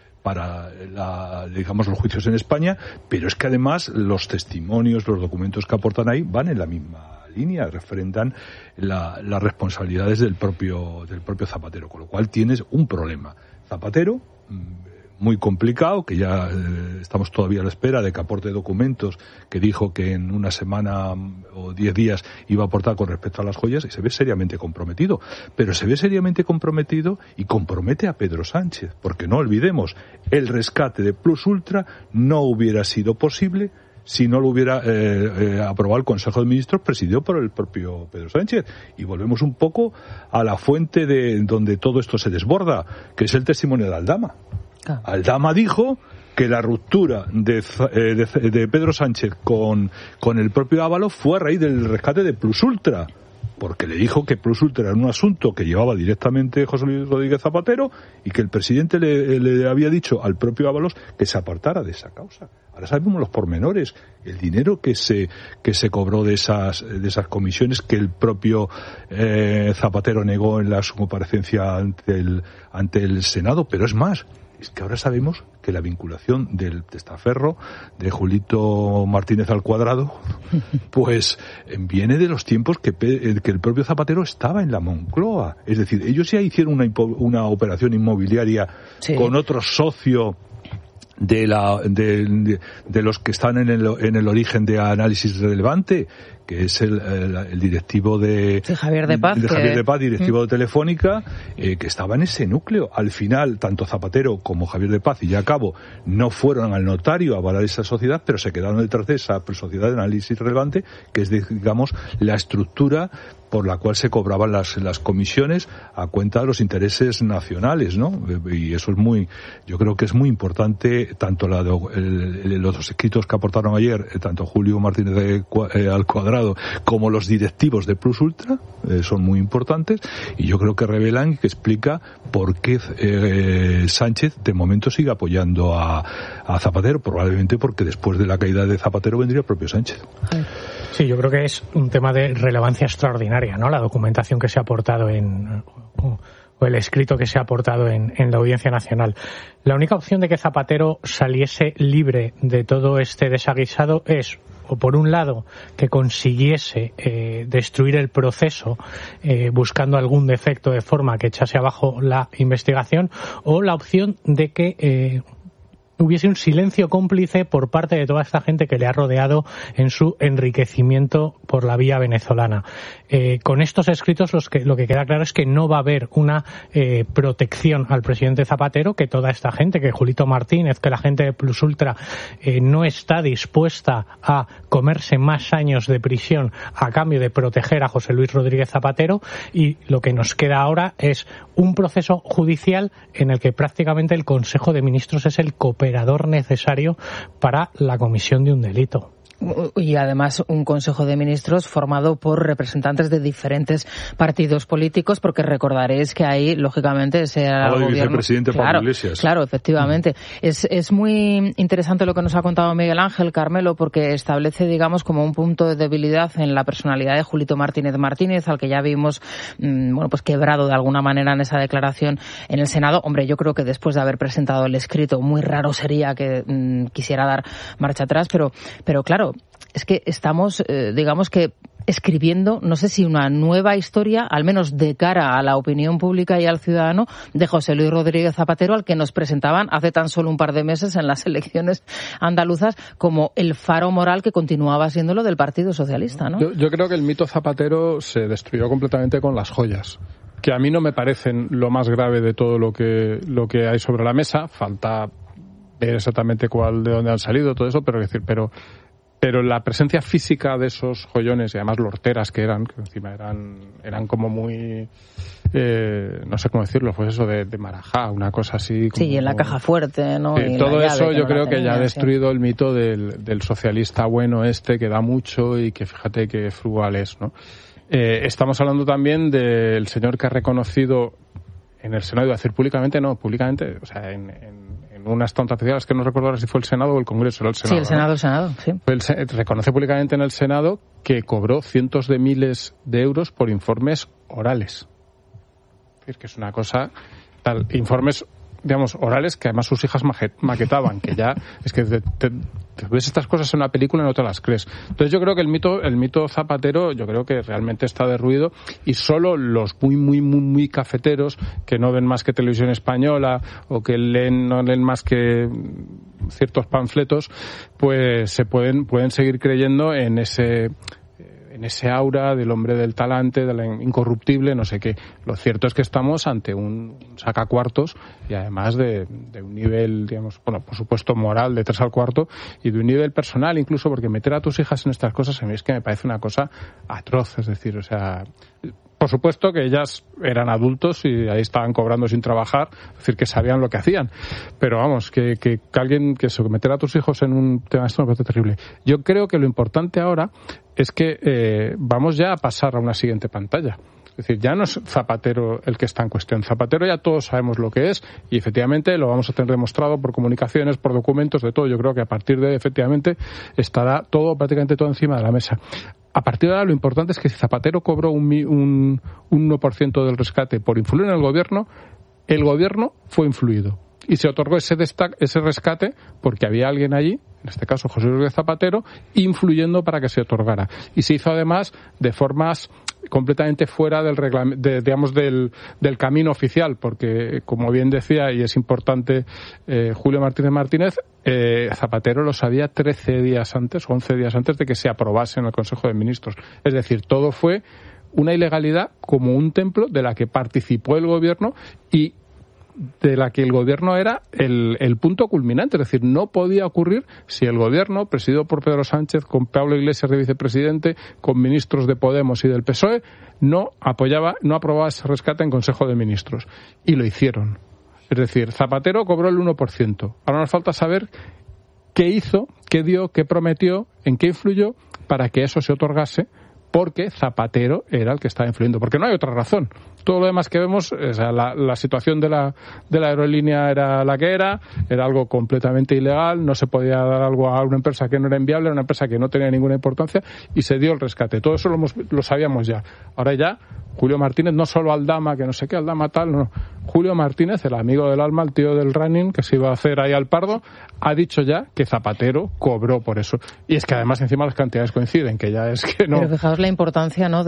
digamos, los juicios en España, pero es que además los testimonios, los documentos que aportan ahí van en la misma línea, refrendan las responsabilidades del propio Zapatero, con lo cual tienes un problema. Zapatero, muy complicado, que ya estamos todavía a la espera de que aporte documentos que dijo que en una semana o 10 días iba a aportar con respecto a las joyas, y se ve seriamente comprometido. Pero se ve seriamente comprometido y compromete a Pedro Sánchez, porque no olvidemos, el rescate de Plus Ultra no hubiera sido posible si no lo hubiera aprobado el Consejo de Ministros presidido por el propio Pedro Sánchez. Y volvemos un poco a la fuente de donde todo esto se desborda, que es el testimonio de Aldama. Aldama dijo que la ruptura de Pedro Sánchez con el propio Ábalos fue a raíz del rescate de Plus Ultra, porque le dijo que Plus Ultra era un asunto que llevaba directamente José Luis Rodríguez Zapatero y que el presidente le había dicho al propio Ábalos que se apartara de esa causa. Ahora sabemos los pormenores, el dinero que se cobró de esas comisiones que el propio Zapatero negó en su comparecencia ante el Senado, pero es más, es que ahora sabemos que la vinculación del testaferro de Julito Martínez al Cuadrado pues viene de los tiempos que el propio Zapatero estaba en la Moncloa. Es decir, ellos ya hicieron una operación inmobiliaria con otro socio de los que están en el origen de Análisis Relevante, que es el directivo de Javier de Paz, directivo de Telefónica, que estaba en ese núcleo. Al final, tanto Zapatero como Javier de Paz, y ya acabo, no fueron al notario a avalar esa sociedad, pero se quedaron detrás de esa sociedad de análisis relevante, que es, digamos, la estructura por la cual se cobraban las comisiones a cuenta de los intereses nacionales, ¿no? Y eso es yo creo que es muy importante, tanto los dos escritos que aportaron ayer, tanto Julio Martínez al Cuadrado como los directivos de Plus Ultra, son muy importantes, y yo creo que revelan y que explica por qué Sánchez de momento sigue apoyando a Zapatero, probablemente porque después de la caída de Zapatero vendría el propio Sánchez. Sí, yo creo que es un tema de relevancia extraordinaria, ¿no? La documentación que se ha aportado o el escrito que se ha aportado en la Audiencia Nacional. La única opción de que Zapatero saliese libre de todo este desaguisado es, o por un lado, que consiguiese destruir el proceso buscando algún defecto de forma que echase abajo la investigación, o la opción de que hubiese un silencio cómplice por parte de toda esta gente que le ha rodeado en su enriquecimiento por la vía venezolana. Con estos escritos lo que queda claro es que no va a haber una protección al presidente Zapatero, que toda esta gente, que Julito Martínez, que la gente de Plus Ultra no está dispuesta a comerse más años de prisión a cambio de proteger a José Luis Rodríguez Zapatero, y lo que nos queda ahora es un proceso judicial en el que prácticamente el Consejo de Ministros es el cooperador necesario para la comisión de un delito. Y además un Consejo de Ministros formado por representantes de diferentes partidos políticos, porque recordaréis que ahí, lógicamente, ese era el gobierno. Vicepresidente Pablo Iglesias. Claro, efectivamente. Es muy interesante lo que nos ha contado Miguel Ángel, Carmelo, porque establece, digamos, como un punto de debilidad en la personalidad de Julito Martínez, al que ya vimos, pues quebrado de alguna manera en esa declaración en el Senado. Hombre, yo creo que después de haber presentado el escrito, muy raro sería que quisiera dar marcha atrás, pero claro, es que estamos, digamos que escribiendo, no sé si una nueva historia, al menos de cara a la opinión pública y al ciudadano, de José Luis Rodríguez Zapatero, al que nos presentaban hace tan solo un par de meses en las elecciones andaluzas como el faro moral que continuaba siendo lo del Partido Socialista, ¿no? Yo creo que el mito Zapatero se destruyó completamente con las joyas, que a mí no me parecen lo más grave de todo lo que hay sobre la mesa. Falta ver exactamente de dónde han salido, todo eso, pero la presencia física de esos joyones, y además lo horteras que encima eran como muy, no sé cómo decirlo, pues eso de marajá, una cosa así. Sí, y en la caja fuerte, ¿no? Y todo eso yo creo que ya ha destruido el mito del socialista bueno que da mucho y que fíjate que frugal es, ¿no? Estamos hablando también del señor que ha reconocido en el Senado, iba a decir públicamente, o sea, en unas tontas oficiales, que no recuerdo ahora si fue el Senado o el Congreso, era el Senado. Sí, el Senado, sí. Reconoce públicamente en el Senado que cobró cientos de miles de euros por informes orales. Es decir, que es una cosa tal, informes, digamos, orales que además sus hijas maquetaban, que ya es que te ves estas cosas en una película y no te las crees. Entonces yo creo que el mito Zapatero, yo creo que realmente está derruido, y solo los muy cafeteros que no ven más que Televisión Española o que no leen más que ciertos panfletos, pues se pueden seguir creyendo en ese aura del hombre del talante, de la incorruptible, no sé qué. Lo cierto es que estamos ante un sacacuartos, y además de un nivel, digamos, bueno, por supuesto moral de 3 al cuarto, y de un nivel personal incluso, porque meter a tus hijas en estas cosas a mí es que me parece una cosa atroz. Es decir, o sea, por supuesto que ellas eran adultos y ahí estaban cobrando sin trabajar, es decir, que sabían lo que hacían, pero vamos, que alguien que meter a tus hijos en un tema esto me parece terrible. Yo creo que lo importante ahora es que vamos ya a pasar a una siguiente pantalla. Es decir, ya no es Zapatero el que está en cuestión. Zapatero ya todos sabemos lo que es, y efectivamente lo vamos a tener demostrado por comunicaciones, por documentos, de todo. Yo creo que a partir de efectivamente estará prácticamente todo encima de la mesa. A partir de ahora lo importante es que si Zapatero cobró un 1% del rescate por influir en el gobierno fue influido. Y se otorgó ese rescate porque había alguien allí, en este caso José Luis Zapatero, influyendo para que se otorgara. Y se hizo además de formas completamente fuera del camino oficial, porque, como bien decía, y es importante, Julio Martínez, Zapatero lo sabía 13 días antes o 11 días antes de que se aprobase en el Consejo de Ministros. Es decir, todo fue una ilegalidad como un templo de la que participó el gobierno y de la que el gobierno era el punto culminante. Es decir, no podía ocurrir si el gobierno, presidido por Pedro Sánchez, con Pablo Iglesias de vicepresidente, con ministros de Podemos y del PSOE, no aprobaba ese rescate en Consejo de Ministros. Y lo hicieron. Es decir, Zapatero cobró el 1%. Ahora nos falta saber qué hizo, qué dio, qué prometió, en qué influyó para que eso se otorgase, porque Zapatero era el que estaba influyendo. Porque no hay otra razón. Todo lo demás que vemos, o sea, la situación de la aerolínea era la que era algo completamente ilegal, no se podía dar algo a una empresa que no era inviable, era una empresa que no tenía ninguna importancia, y se dio el rescate. Todo eso lo sabíamos ya. Ahora ya, Julio Martínez, no solo Aldama, que no sé qué, Aldama tal, no. Julio Martínez, el amigo del alma, el tío del running, que se iba a hacer ahí al pardo, ha dicho ya que Zapatero cobró por eso. Y es que además encima las cantidades coinciden, que ya es que no... Pero fijaos la importancia, ¿no?,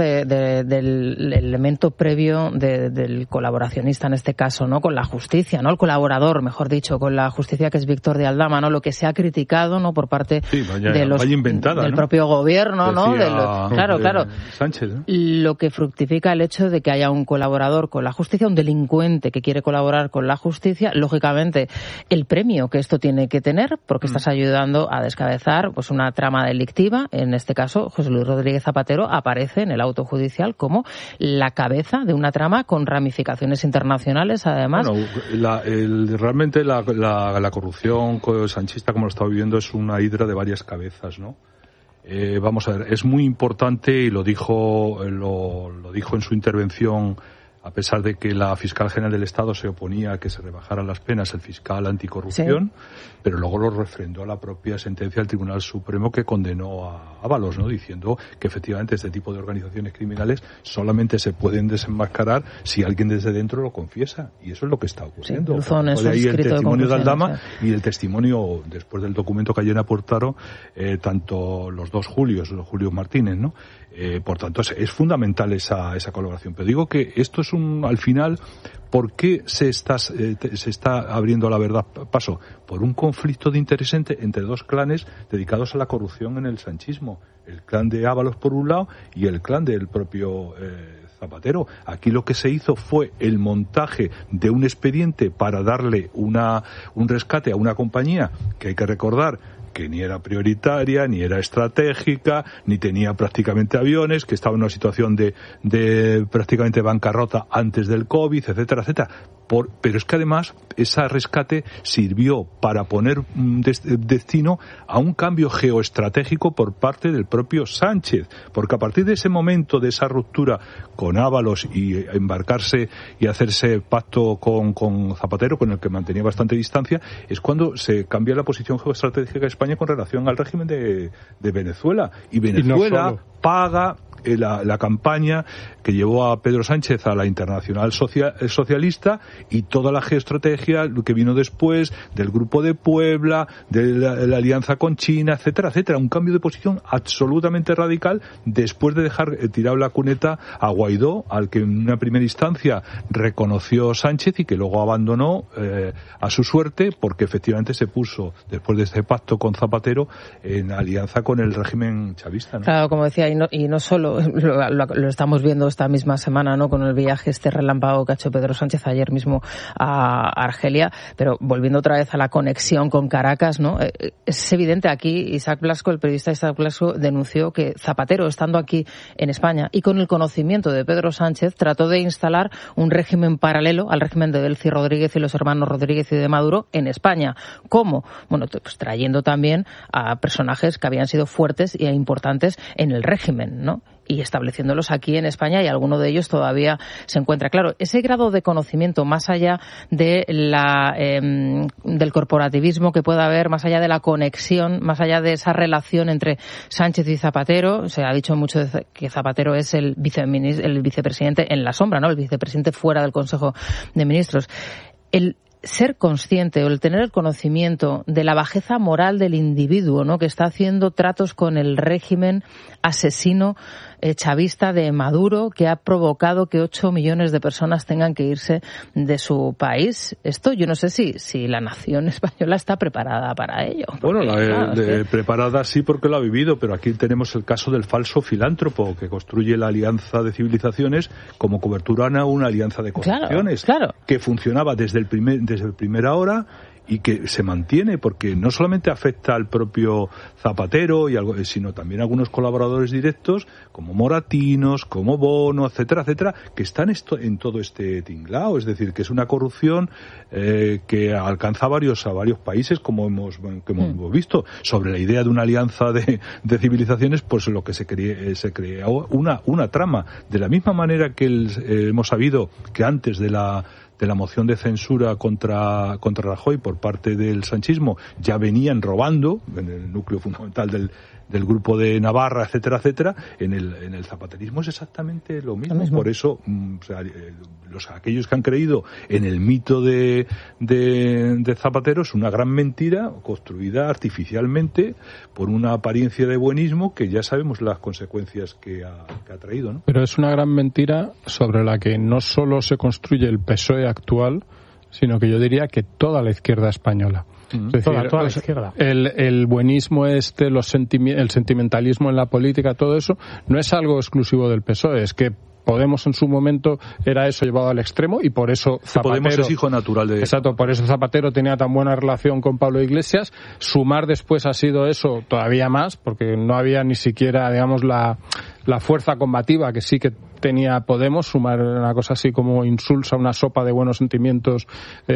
del elemento previo del colaboracionista en este caso, ¿no?, con la justicia, ¿no?, el colaborador, mejor dicho, con la justicia, que es Víctor de Aldama, ¿no?, lo que se ha criticado, ¿no?, por parte del propio gobierno, ¿no? Claro. Sánchez, ¿no? Lo que fructifica el hecho de que haya un colaborador con la justicia, un delincuente que quiere colaborar con la justicia, lógicamente el premio que esto tiene que tener, porque estás ayudando a descabezar pues una trama delictiva. En este caso, José Luis Rodríguez Zapatero aparece en el auto judicial como la cabeza de una trama con ramificaciones internacionales, además. Bueno, realmente la corrupción sanchista, como lo estaba viviendo, es una hidra de varias cabezas, ¿no? Vamos a ver, es muy importante, y lo dijo en su intervención, a pesar de que la fiscal general del Estado se oponía a que se rebajaran las penas, el fiscal anticorrupción, sí, pero luego lo refrendó la propia sentencia del Tribunal Supremo, que condenó a Ábalos, ¿no?, diciendo que efectivamente este tipo de organizaciones criminales solamente se pueden desenmascarar si alguien desde dentro lo confiesa, y eso es lo que está ocurriendo. Sí, de ahí el testimonio de Aldama y el testimonio, después del documento que ayer aportaron, tanto los dos Julios Martínez, ¿no? Por tanto, es fundamental esa colaboración. Pero digo que esto es al final, ¿por qué se está abriendo la verdad paso? Por un conflicto de interés entre dos clanes dedicados a la corrupción en el sanchismo. El clan de Ábalos por un lado y el clan del propio Zapatero. Aquí lo que se hizo fue el montaje de un expediente para darle un rescate a una compañía que, hay que recordar, que ni era prioritaria, ni era estratégica, ni tenía prácticamente aviones, que estaba en una situación de prácticamente bancarrota antes del COVID, etcétera, etcétera. Pero es que además ese rescate sirvió para poner destino a un cambio geoestratégico por parte del propio Sánchez, porque a partir de ese momento, de esa ruptura con Ábalos y embarcarse y hacerse pacto con Zapatero, con el que mantenía bastante distancia, es cuando se cambia la posición geoestratégica de España con relación al régimen de Venezuela. Y Venezuela paga la campaña que llevó a Pedro Sánchez a la Internacional Socialista, y toda la geoestrategia que vino después del Grupo de Puebla, de la alianza con China, etcétera, etcétera. Un cambio de posición absolutamente radical después de dejar tirado la cuneta a Guaidó, al que en una primera instancia reconoció Sánchez y que luego abandonó a su suerte, porque efectivamente se puso, después de este pacto con Zapatero, en alianza con el régimen chavista, ¿no? Claro, como decía, y no solo lo estamos viendo esta misma semana, ¿no?, con el viaje relámpago que ha hecho Pedro Sánchez ayer mismo a Argelia, pero volviendo otra vez a la conexión con Caracas, ¿no? Es evidente aquí, Isaac Blasco, el periodista Isaac Blasco, denunció que Zapatero, estando aquí en España y con el conocimiento de Pedro Sánchez, trató de instalar un régimen paralelo al régimen de Delcy Rodríguez y los hermanos Rodríguez y de Maduro en España. ¿Cómo? Bueno, pues trayendo también a personajes que habían sido fuertes e importantes en el régimen, ¿no?, y estableciéndolos aquí en España, y alguno de ellos todavía se encuentra. Claro, ese grado de conocimiento, más allá de del corporativismo que pueda haber, más allá de la conexión, más allá de esa relación entre Sánchez y Zapatero, se ha dicho mucho que Zapatero es el vicepresidente en la sombra, ¿no?, el vicepresidente fuera del Consejo de Ministros. El ser consciente o el tener el conocimiento de la bajeza moral del individuo, ¿no?, que está haciendo tratos con el régimen asesino chavista de Maduro que ha provocado que 8 millones de personas tengan que irse de su país. Esto yo no sé si la nación española está preparada para ello. Bueno, preparada sí porque lo ha vivido, pero aquí tenemos el caso del falso filántropo que construye la alianza de civilizaciones como cobertura a una alianza de corrupciones que funcionaba desde primera hora y que se mantiene, porque no solamente afecta al propio Zapatero, sino también a algunos colaboradores directos, como Moratinos, como Bono, etcétera, etcétera, que están en todo este tinglao. Es decir, que es una corrupción que alcanza a varios países, como hemos visto. Sobre la idea de una alianza de civilizaciones, pues lo que se creó una trama. De la misma manera que hemos sabido que antes de la moción de censura contra Rajoy por parte del sanchismo ya venían robando en el núcleo fundamental del grupo de Navarra, etcétera, etcétera. En el zapaterismo es exactamente lo mismo. Por eso, aquellos que han creído en el mito de Zapatero es una gran mentira construida artificialmente por una apariencia de buenismo que ya sabemos las consecuencias que ha traído, ¿no? Pero es una gran mentira sobre la que no solo se construye el PSOE actual, sino que yo diría que toda la izquierda española. Es decir, toda la izquierda. El buenismo el sentimentalismo en la política, todo eso no es algo exclusivo del PSOE, es que Podemos en su momento era eso llevado al extremo y por eso Zapatero... Podemos es hijo natural de... Exacto, por eso Zapatero tenía tan buena relación con Pablo Iglesias. Sumar después ha sido eso todavía más, porque no había ni siquiera, digamos, la fuerza combativa que sí que tenía Podemos. Sumar una cosa así como insulsa, una sopa de buenos sentimientos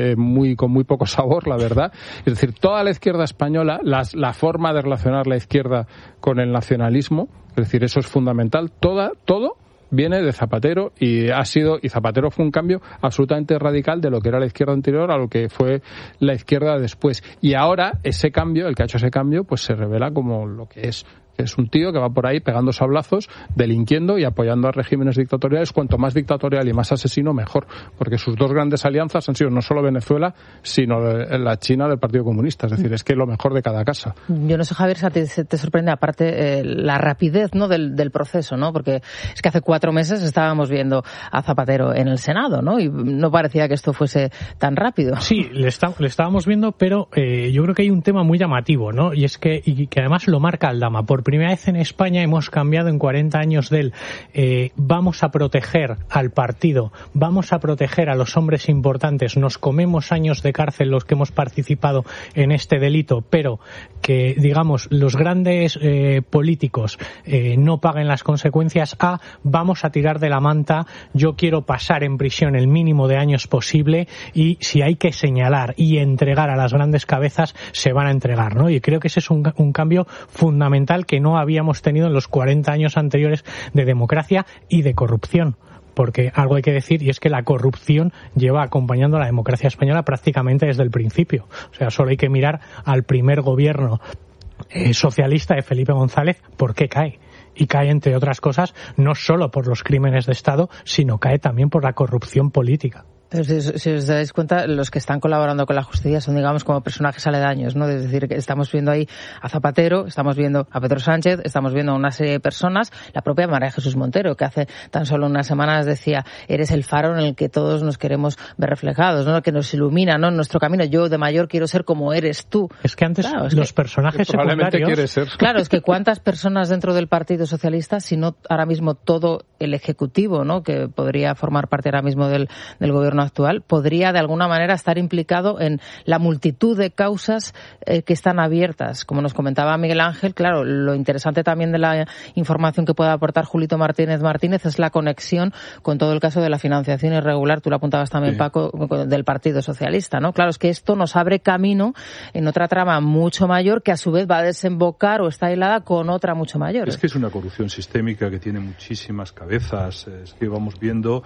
con muy poco sabor, la verdad. Es decir, toda la izquierda española, la forma de relacionar la izquierda con el nacionalismo, es decir, eso es fundamental. Todo viene de Zapatero y Zapatero fue un cambio absolutamente radical de lo que era la izquierda anterior a lo que fue la izquierda después. Y ahora ese cambio, el que ha hecho ese cambio, pues se revela como lo que es. Es un tío que va por ahí pegando sablazos, delinquiendo y apoyando a regímenes dictatoriales. Cuanto más dictatorial y más asesino, mejor. Porque sus dos grandes alianzas han sido no solo Venezuela, sino la China del Partido Comunista. Es decir, es que lo mejor de cada casa. Yo no sé, Javier, si te sorprende, aparte, la rapidez, ¿no?, del proceso, ¿no? Porque es que hace 4 meses estábamos viendo a Zapatero en el Senado, ¿no? Y no parecía que esto fuese tan rápido. Sí, le estábamos viendo, pero yo creo que hay un tema muy llamativo, ¿no? Y es que además lo marca Aldama. Por primera vez en España hemos cambiado en 40 años del vamos a proteger al partido, vamos a proteger a los hombres importantes, nos comemos años de cárcel los que hemos participado en este delito, pero que, digamos, los grandes políticos no paguen las consecuencias, vamos a tirar de la manta, yo quiero pasar en prisión el mínimo de años posible y si hay que señalar y entregar a las grandes cabezas, se van a entregar, ¿no? Y creo que ese es un cambio fundamental que no habíamos tenido en los 40 años anteriores de democracia y de corrupción. Porque algo hay que decir, y es que la corrupción lleva acompañando a la democracia española prácticamente desde el principio. O sea, solo hay que mirar al primer gobierno socialista de Felipe González, ¿por qué cae? Y cae, entre otras cosas, no solo por los crímenes de Estado, sino cae también por la corrupción política. Pero si os dais cuenta, los que están colaborando con la justicia son, digamos, como personajes aledaños, ¿no? Es decir, que estamos viendo ahí a Zapatero, estamos viendo a Pedro Sánchez, estamos viendo a una serie de personas, la propia María Jesús Montero, que hace tan solo unas semanas decía, eres el faro en el que todos nos queremos ver reflejados, ¿no? Que nos ilumina, ¿no?, en nuestro camino. Yo de mayor quiero ser como eres tú. Es que antes los personajes secundarios... Quiere ser. Claro, es que cuántas personas dentro del Partido Socialista, si no ahora mismo todo el Ejecutivo, ¿no?, que podría formar parte ahora mismo del gobierno actual, podría de alguna manera estar implicado en la multitud de causas que están abiertas. Como nos comentaba Miguel Ángel, claro, lo interesante también de la información que puede aportar Julito Martínez es la conexión con todo el caso de la financiación irregular, tú lo apuntabas también, sí, Paco, del Partido Socialista, ¿no? Claro, es que esto nos abre camino en otra trama mucho mayor que a su vez va a desembocar o está hilada con otra mucho mayor. Es que es una corrupción sistémica que tiene muchísimas cabezas. Es que vamos viendo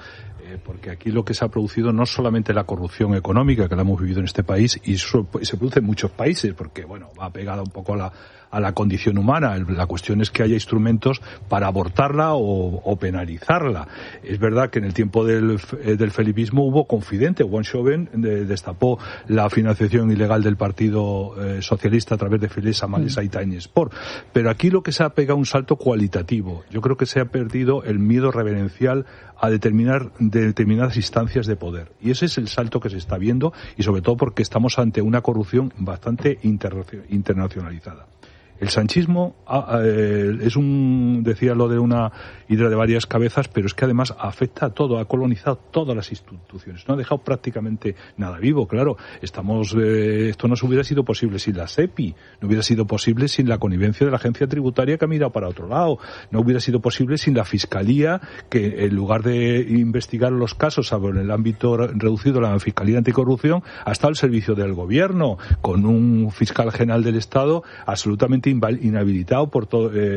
porque aquí lo que se ha producido no solamente la corrupción económica que la hemos vivido en este país, y eso se produce en muchos países, porque bueno, va pegada un poco a la condición humana. La cuestión es que haya instrumentos para abortarla o penalizarla. Es verdad que en el tiempo del felipismo hubo confidente. Wonchoven destapó la financiación ilegal del Partido Socialista a través de Filesa, Malesa y Time Sport. Pero aquí lo que se ha pegado un salto cualitativo. Yo creo que se ha perdido el miedo reverencial a determinadas instancias de poder. Y ese es el salto que se está viendo, y sobre todo porque estamos ante una corrupción bastante internacionalizada. El sanchismo decía lo de una hidra de varias cabezas, pero es que además afecta a todo, ha colonizado todas las instituciones, no ha dejado prácticamente nada vivo. Claro, esto no se hubiera sido posible sin la SEPI, no hubiera sido posible sin la connivencia de la agencia tributaria que ha mirado para otro lado, no hubiera sido posible sin la Fiscalía, que en lugar de investigar los casos en el ámbito reducido de la Fiscalía Anticorrupción, ha estado al servicio del gobierno, con un fiscal general del Estado absolutamente inhabilitado por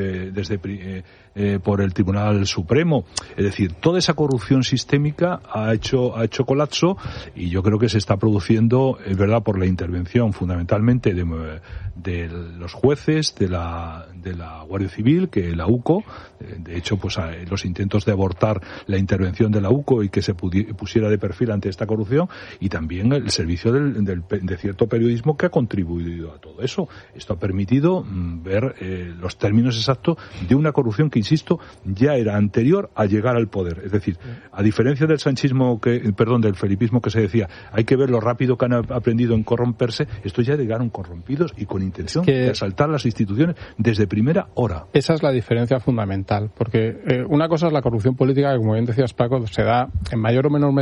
el Tribunal Supremo. Es decir, toda esa corrupción sistémica ha hecho colapso, y yo creo que se está produciendo, es verdad, por la intervención fundamentalmente de los jueces, de la Guardia Civil, que la UCO, de hecho, pues los intentos de abortar la intervención de la UCO y que se pusiera de perfil ante esta corrupción, y también el servicio de cierto periodismo que ha contribuido a todo eso. Esto ha permitido ver los términos exactos de una corrupción que, insisto, ya era anterior a llegar al poder. Es decir, a diferencia del del felipismo que se decía, hay que ver lo rápido que han aprendido en corromperse, estos ya llegaron corrompidos y con intención de asaltar las instituciones desde primera hora. Esa es la diferencia fundamental, porque una cosa es la corrupción política, que, como bien decías, Paco, se da en mayor o menor medida